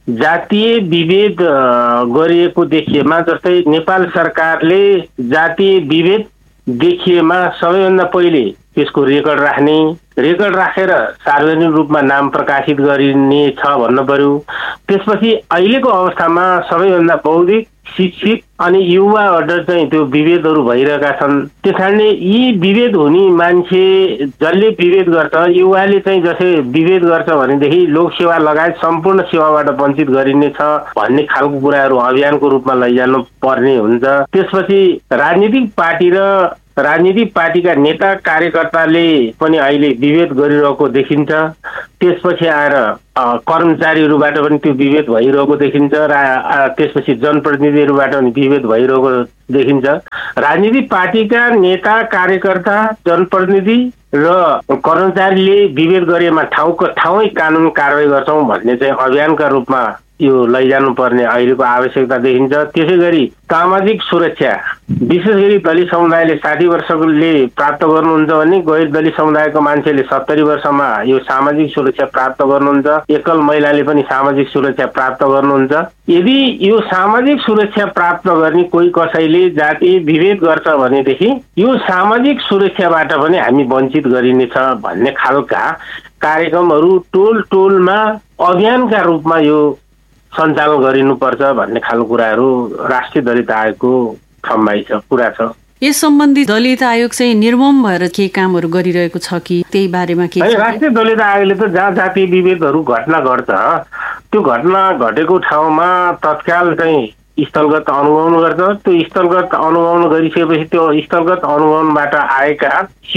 Speaker 19: जातीय विभेद गरिएको देखिएमा, जस्तै नेपाल सरकारले जातीय विभेद देखिएमा सबैभन्दा पहिले त्यसको रेकर्ड राख्ने, रेकर्ड राखेर सार्वजनिक रूपमा नाम प्रकाशित गरिने छ भन्नु पर्यो। त्यसपछि अहिलेको अवस्थामा सबैभन्दा बौद्धिक, शिक्षित अनि युवाहरू चाहिँ त्यो विभेदहरू भइरहेका छन्। त्यस कारणले यी विभेद हुने मान्छे जसले विभेद गर्छ, युवाले चाहिँ जसले विभेद गर्छ भनेदेखि लोकसेवा लगायत सम्पूर्ण सेवाबाट वञ्चित गरिने छ भन्ने खालको कुराहरू अभियानको रूपमा लैजानु पर्ने हुन्छ। त्यसपछि राजनीतिक पार्टी र राजनीतिक पार्टीका नेता कार्यकर्ताले पनि अहिले विभेद गरिरहेको देखिन्छ। त्यसपछि आएर कर्मचारीहरूबाट पनि त्यो विभेद भइरहेको देखिन्छ र त्यसपछि जनप्रतिनिधिहरूबाट पनि विभेद भइरहेको देखिन्छ। राजनीतिक पार्टीका नेता कार्यकर्ता, जनप्रतिनिधि र कर्मचारीले विभेद गरेमा ठाउँको ठाउँै कानुन कारवाही गर्छौँ भन्ने चाहिँ अभियानका रूपमा यो लैजानु पर्ने अहिलेको आवश्यकता देखिन्छ। त्यसै गरी सामाजिक सुरक्षा, विशेष गरी दलित समुदायले साठी वर्षले प्राप्त गर्नुहुन्छ भने गैर दलित समुदायको मान्छेले सत्तरी वर्षमा यो सामाजिक सुरक्षा प्राप्त गर्नुहुन्छ। एकल महिलाले पनि सामाजिक सुरक्षा प्राप्त गर्नुहुन्छ। यदि यो सामाजिक सुरक्षा प्राप्त गर्ने कोही कसैले जातीय विभेद गर्छ भनेदेखि यो सामाजिक सुरक्षाबाट पनि हामी वञ्चित गरिनेछ भन्ने खालका कार्यक्रमहरू टोल टोलमा अभियानका रूपमा यो सञ्चालन गरिनुपर्छ भन्ने खालको कुराहरू राष्ट्रिय दलित आयोगको ठम्बाइ छ, कुरा छ।
Speaker 14: यस सम्बन्धी दलित आयोग चाहिँ निर्मम भएर के कामहरू गरिरहेको छ कि त्यही बारेमा के?
Speaker 19: राष्ट्रिय दलित आयोगले त जहाँ जातीय विभेदहरू घटना घट्छ त्यो घटना घटेको ठाउँमा तत्काल चाहिँ स्थलगत अनुगमन गर्छ। त्यो स्थलगत अनुगमन गरिसकेपछि त्यो स्थलगत अनुगमनबाट आएका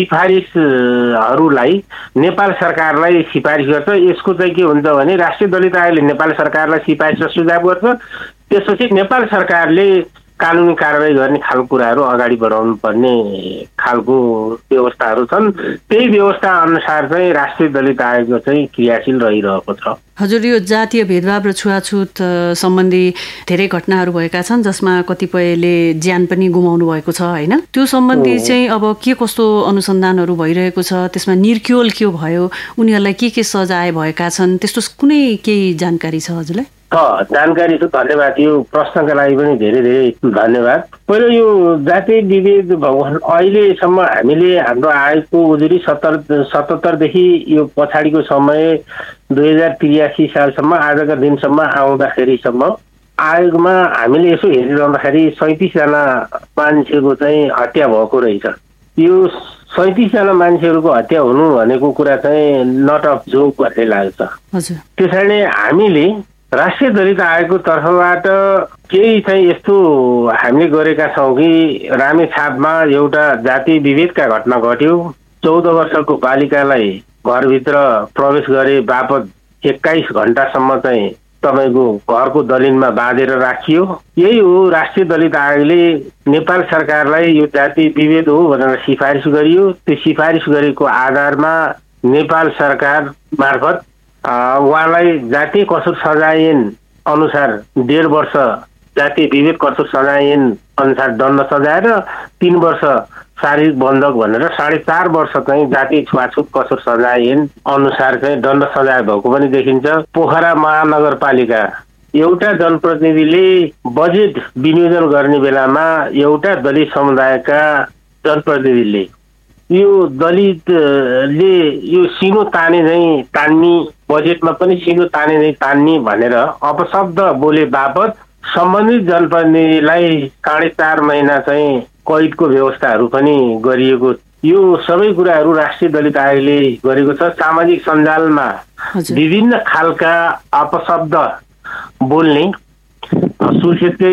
Speaker 19: सिफारिसहरूलाई नेपाल सरकारलाई सिफारिस गर्छ। यसको चाहिँ के हुन्छ भने राष्ट्रिय दलित आयोगले नेपाल सरकारलाई सिफारिस र सुझाव गर्छ। त्यसपछि नेपाल सरकारले कानुनी कारवाही गर्ने खालको कुराहरू अगाडि बढाउनु पर्ने खालको व्यवस्थाहरू छन्। त्यही व्यवस्था अनुसार चाहिँ राष्ट्रिय दलित आयोग चाहिँ क्रियाशील रहिरहेको छ।
Speaker 14: हजुर, यो जातीय भेदभाव र छुवाछुत सम्बन्धी धेरै घटनाहरू भएका छन् जसमा कतिपयले ज्यान पनि गुमाउनु भएको छ होइन? त्यो सम्बन्धी चाहिँ अब के कस्तो अनुसन्धानहरू भइरहेको छ? त्यसमा निर्क्योल के भयो? उनीहरूलाई के के सजाय भएका छन्? त्यस्तो कुनै केही जानकारी छ हजुरलाई?
Speaker 19: जानकारी छ, धन्यवाद। यो प्रश्नका लागि पनि धेरै धेरै धन्यवाद। पहिलो यो जातीय विभेद अहिलेसम्म हामीले हाम्रो आयोगको उजुरी सत्तर सतहत्तरदेखि यो पछाडिको समय दुई हजार त्रियासी सालसम्म आजका दिनसम्म आउँदाखेरिसम्म आयोगमा हामीले यसो हेरिरहँदाखेरि सैँतिसजना मान्छेको चाहिँ हत्या भएको रहेछ। यो सैँतिसजना मान्छेहरूको हत्या हुनु भनेको कुरा चाहिँ नट अफ जोक भन्ने लाग्छ। त्यसैले हामीले राष्ट्रिय दलित आयोगको तर्फबाट केही चाहिँ यस्तो हामीले गरेका छौँ कि रामेछापमा एउटा जातीय विभेदका घटना घट्यो। चौध वर्षको बालिकालाई घरभित्र प्रवेश गरे बापत एक्काइस घण्टासम्म चाहिँ तपाईँको घरको दलिनमा बाँधेर राखियो। यही हो राष्ट्रिय दलित आयोगले नेपाल सरकारलाई यो जातीय विभेद हो भनेर सिफारिस गरियो। त्यो सिफारिस गरेको आधारमा नेपाल सरकार मार्फत उहाँलाई जातीय कसुर सजाय ऐन अनुसार डेढ वर्ष जातीय विभेद कसुर सजाय ऐन अनुसार दण्ड सजाएर तीन वर्ष शारीरिक बन्धक भनेर साढे चार वर्ष चाहिँ जातीय छुवाछुत कसुर सजाय ऐन अनुसार चाहिँ दण्ड सजाय भएको पनि देखिन्छ। पोखरा महानगरपालिका एउटा जनप्रतिनिधिले बजेट विनियोजन गर्ने बेलामा एउटा दलित समुदायका जनप्रतिनिधिले यो दलितले यो सिनो ताने झैँ तान्ने, बजेटमा पनि सिनो ताने झैँ तान्ने भनेर अपशब्द बोले बापत सम्बन्धित जनप्रतिनिधिलाई साढे चार महिना चाहिँ कैदको व्यवस्थाहरू पनि गरिएको। यो सबै कुराहरू राष्ट्रिय दलित आयोगले गरेको छ। सामाजिक सञ्जालमा विभिन्न खालका अपशब्द बोल्ने सुर्खेतकै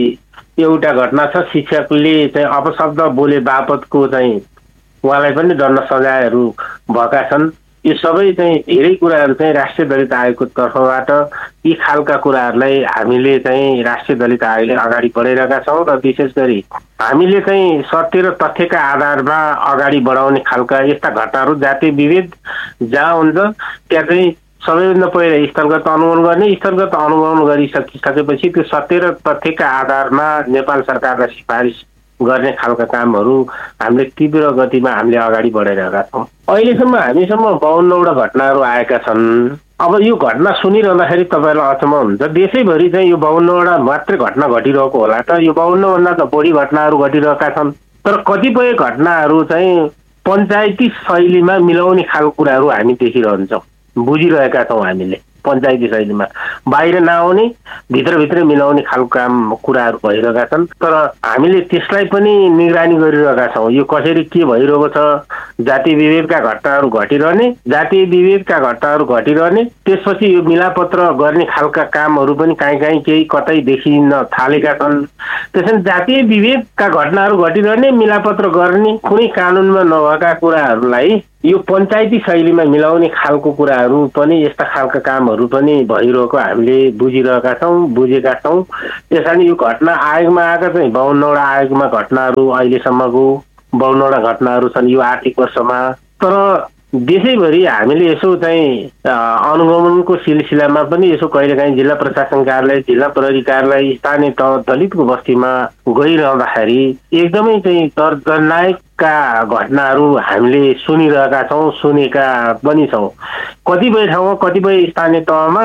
Speaker 19: एउटा घटना छ। शिक्षकले चाहिँ अपशब्द बोले बापतको चाहिँ उहाँलाई पनि दण्ड सजायहरू भएका छन्। यो सबै चाहिँ धेरै कुराहरू चाहिँ राष्ट्रिय दलित आयोगको तर्फबाट यी खालका कुराहरूलाई हामीले चाहिँ राष्ट्रिय दलित आयोगले अगाडि बढाइरहेका छौँ र विशेष गरी हामीले चाहिँ सत्य र तथ्यका आधारमा अगाडि बढाउने खालका यस्ता घटनाहरू जातीय विभेद जहाँ हुन्छ त्यहाँ चाहिँ सबैभन्दा पहिला स्थलगत अनुगमन गर्ने, स्थलगत अनुगमन गरिसकिसकेपछि त्यो सत्य र तथ्यका आधारमा नेपाल सरकारलाई सिफारिस गर्ने खालका कामहरू हामीले तीव्र गतिमा हामीले अगाडि बढाइरहेका छौँ। अहिलेसम्म हामीसम्म बाउन्नवटा घटनाहरू आएका छन्। अब यो घटना सुनिरहँदाखेरि तपाईँलाई अचम्म हुन्छ, देशैभरि चाहिँ यो बाउन्नवटा मात्रै घटना घटिरहेको होला त? यो बाउन्नभन्दा त बढी घटनाहरू घटिरहेका छन्। तर कतिपय घटनाहरू चाहिँ पञ्चायती शैलीमा मिलाउने खालको कुराहरू हामी देखिरहन्छौँ, बुझिरहेका छौँ। हामीले पञ्चायती शैलीमा बाहिर नआउने भित्रभित्रै मिलाउने खालको काम कुराहरू भइरहेका छन्। तर हामीले त्यसलाई पनि निगरानी गरिरहेका छौँ। यो कसरी के भइरहेको छ? जातीय विभेदका घटनाहरू घटिरहने, जातीय विभेदका घटनाहरू घटिरहने त्यसपछि यो मिलापत्र गर्ने खालका कामहरू पनि काहीँ काहीँ केही कतै देखिन थालेका छन्। त्यसैले जातीय विभेदका घटनाहरू घटिरहने, मिलापत्र गर्ने, कुनै कानुनमा नभएका कुराहरूलाई यो पञ्चायती शैलीमा मिलाउने खालको कुराहरू पनि, यस्ता खालका कामहरू पनि भइरहेको हामीले बुझिरहेका छौँ, बुझेका छौँ। त्यसैले यो घटना आयोगमा आएका चाहिँ बाउन्नवटा आयोगमा घटनाहरू अहिलेसम्मको बाउन्नवटा घटनाहरू छन् यो आर्थिक वर्षमा। तर देशैभरि हामीले यसो चाहिँ अनुगमनको सिलसिलामा पनि यसो कहिलेकाहीँ जिल्ला प्रशासन कार्यालय, जिल्ला प्रहरी कार्यालय, स्थानीय तह दलितको बस्तीमा गइरहँदाखेरि एकदमै चाहिँ दर्दनायकका घटनाहरू हामीले सुनिरहेका छौँ, सुनेका पनि छौँ। कतिपय ठाउँमा, कतिपय स्थानीय तहमा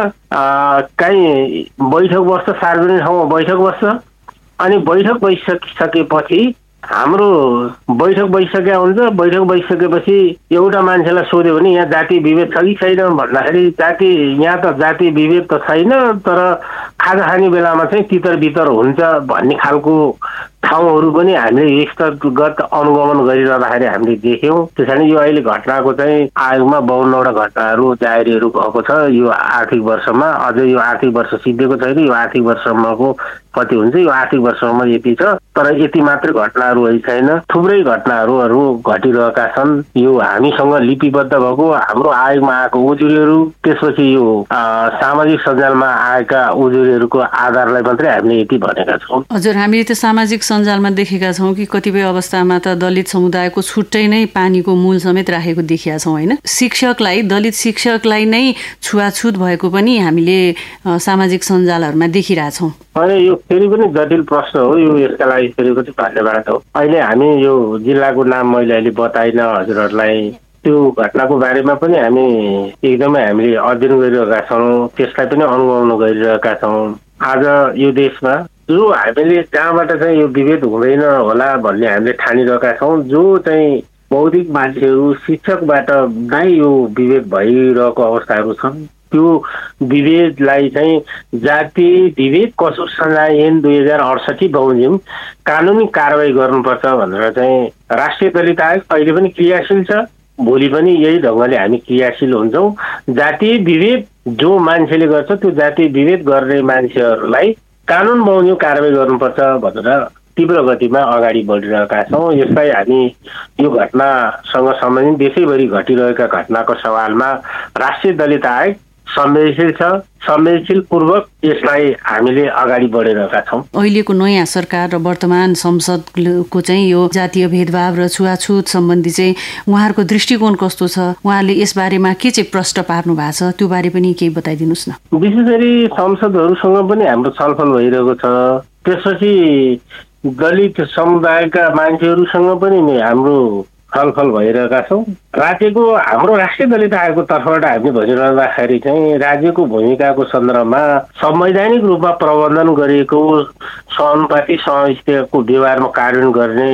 Speaker 19: कहीँ बैठक बस्छ, सार्वजनिक ठाउँमा बैठक बस्छ, अनि बैठक बसिसकेपछि हाम्रो बैठक बसिसकेका हुन्छ। बैठक बसिसकेपछि एउटा मान्छेलाई सोध्यो भने यहाँ जातीय विभेद छ कि छैन भन्दाखेरि जाति यहाँ त जातीय विभेद त छैन, तर खाजा खाने बेलामा चाहिँ तितर बितर हुन्छ भन्ने खालको ठाउँहरू पनि हामीले स्थलगत अनुगमन गरिरहँदाखेरि हामीले देख्यौँ। त्यसैले यो अहिले घटनाको चाहिँ आयोगमा बाउन्नवटा घटनाहरू जाहेरीहरू भएको छ यो आर्थिक वर्षमा। अझै यो आर्थिक वर्ष सिद्धिएको छैन, यो आर्थिक वर्षसम्मको कति हुन्छ, यो आर्थिक वर्षमा यति छ। तर यति मात्रै घटनाहरू अहिले छैन, थुप्रै घटनाहरू घटिरहेका छन्। यो हामीसँग लिपिबद्ध भएको हाम्रो आयोगमा आएको उजुरीहरू, त्यसपछि यो सामाजिक सञ्जालमा आएका उजुरीहरूको आधारलाई मात्रै हामीले यति भनेका छौँ।
Speaker 14: हजुर, हामीले त सामाजिक सञ्जालमा देखेका छौँ कि कतिपय अवस्थामा त दलित समुदायको छुट्टै नै पानीको मूल समेत राखेको देखिया छौँ होइन? शिक्षकलाई, दलित शिक्षकलाई नै छुवाछुत भएको पनि हामीले सामाजिक सञ्जालहरूमा देखिरहेछौँ।
Speaker 19: होइन, यो फेरि पनि जटिल प्रश्न हो। यो यसका लागि फेरि पनि धन्यवाद हो। अहिले हामी यो जिल्लाको नाम मैले अहिले बताइन हजुरहरूलाई, त्यो घटनाको बारेमा पनि हामी एकदमै हामीले अध्ययन गरिरहेका छौँ, त्यसलाई पनि अनुगमन गरिरहेका छौँ। आज यो देशमा जो हामीले जहाँबाट चाहिँ यो विभेद हुँदैन होला भन्ने हामीले ठानिरहेका छौँ, जो चाहिँ बौद्धिक मान्छेहरू शिक्षकबाट नै यो विभेद भइरहेको अवस्थाहरू छन्, त्यो विभेदलाई चाहिँ जातीय विभेद कसुर संहिता ऐन दुई हजार अडसठी बमोजिम कानुनी कारवाही गर्नुपर्छ भनेर चाहिँ राष्ट्रिय दलित आयोग अहिले पनि क्रियाशील छ, भोलि पनि यही ढङ्गले हामी क्रियाशील हुन्छौँ। जातीय विभेद जो मान्छेले गर्छ त्यो जातीय विभेद गर्ने मान्छेहरूलाई कानुन बमोजिम कारवाही गर्नुपर्छ भनेर तीव्र गतिमा अगाडि बढिरहेका छौँ। यसलाई हामी यो घटनासँग सम्बन्धित देशैभरि घटिरहेका घटनाको सवालमा राष्ट्रिय दलित आयोग संवेदनशील छ, संवेदनशील पूर्वक यसलाई हामीले अगाडि बढिरहेका छौँ।
Speaker 14: अहिलेको नयाँ सरकार र वर्तमान संसदको चाहिँ यो जातीय भेदभाव र छुवाछुत सम्बन्धी चाहिँ उहाँहरूको दृष्टिकोण कस्तो छ? उहाँले यसबारेमा के चाहिँ प्रश्न पार्नु भएको छ, त्यो बारे पनि केही बताइदिनुहोस् न।
Speaker 19: विशेष गरी संसदहरूसँग पनि हाम्रो छलफल भइरहेको छ। त्यसपछि दलित समुदायका मान्छेहरूसँग पनि हाम्रो छलफल भइरहेका छौँ। राज्यको हाम्रो राष्ट्रिय दलित आयोगको तर्फबाट हामीले भनिरहँदाखेरि चाहिँ राज्यको भूमिकाको सन्दर्भमा संवैधानिक रूपमा प्रबन्धन गरिएको समानुपातिक सहमतिको व्यवहारमा कार्यान्वयन गर्ने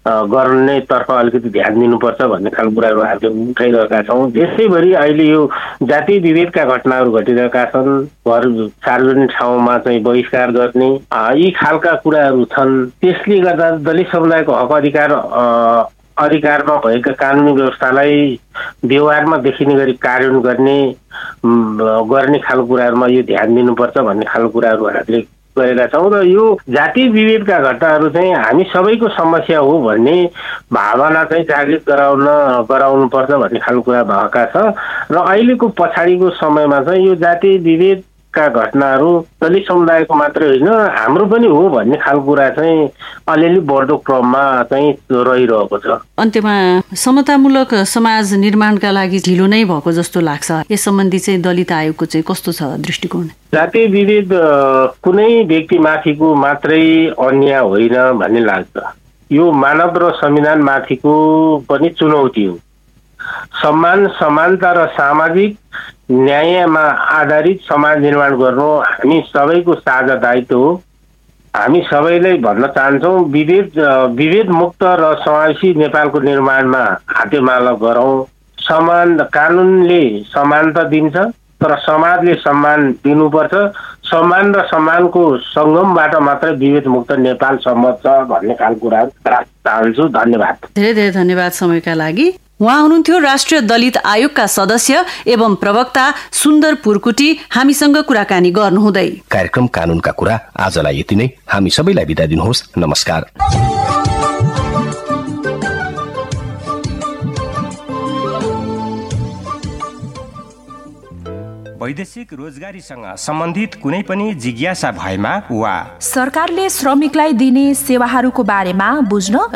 Speaker 19: गर्ने तर्फ अलिकति ध्यान दिनुपर्छ भन्ने खालको कुराहरू हामीले उठाइरहेका छौँ। त्यसैभरि अहिले यो जातीय विभेदका घटनाहरू घटिरहेका छन्, घर सार्वजनिक ठाउँमा चाहिँ बहिष्कार गर्ने यी खालका कुराहरू छन्। त्यसले गर्दा दलित समुदायको हक अधिकार अधिकारमा भएका कानुनी व्यवस्थालाई व्यवहारमा देखिने गरी कार्यान्वयन गर्ने गर्ने खालको कुराहरूमा यो ध्यान दिनुपर्छ भन्ने खालको कुराहरू हामीले गरेका छौँ। र यो जातीय विभेदका घटनाहरू चाहिँ हामी सबैको समस्या हो भन्ने भावना चाहिँ जागृत गराउन गराउनु पर्छ भन्ने खालको कुरा भएका छ। र अहिलेको पछाडिको समयमा चाहिँ यो जातीय विभेद का घटनाहरू दलित समुदायको मात्रै होइन हाम्रो पनि हो भन्ने खालको कुरा चाहिँ अलिअलि बढ्दो क्रममा चाहिँ रहिरहेको छ।
Speaker 14: अन्त्यमा समतामूलक समाज निर्माणका लागि ढिलो नै भएको जस्तो लाग्छ। यस सम्बन्धी चाहिँ दलित आयोगको चाहिँ कस्तो छ दृष्टिकोण?
Speaker 19: जातीय विभेद कुनै व्यक्तिमाथिको मात्रै अन्याय होइन भन्ने लाग्छ। यो मानव र संविधान माथिको पनि चुनौती हो। सम्मान, समानता र सामाजिक न्यायमा आधारित समाज निर्माण गर्नु हामी सबैको साझा दायित्व हो। हामी सबैलाई भन्न चाहन्छौँ विभेद विभेद मुक्त र समावेशी नेपालको निर्माणमा हातेमालो गरौँ। समान कानुनले समानता दिन्छ तर समाजले सम्मान दिनुपर्छ। सम्मान र सम्मानको सङ्गमबाट मात्रै विभेद मुक्त नेपाल सम्भव छ भन्ने खालको कुराहरू चाहन्छु। धन्यवाद।
Speaker 14: धेरै धेरै धन्यवाद समयका लागि। उहाँ हुनुहुन्थ्यो राष्ट्रिय दलित आयोगका सदस्य एवं प्रवक्ता सुन्दर पुर्कुटी। हामीसँग कुराकानी गर्नुहुँदै
Speaker 18: कार्यक्रम कानूनका कुरा आजलाई यति नै। हामी सबैलाई बिदा दिनुहोस्। नमस्कार।
Speaker 20: वैदेशिक रोजगारीसँग सम्बन्धित कुनै पनि जिज्ञासा भएमा वा
Speaker 21: सरकारले श्रमिकलाई दिने सेवाहरूको बारेमा बुझ्न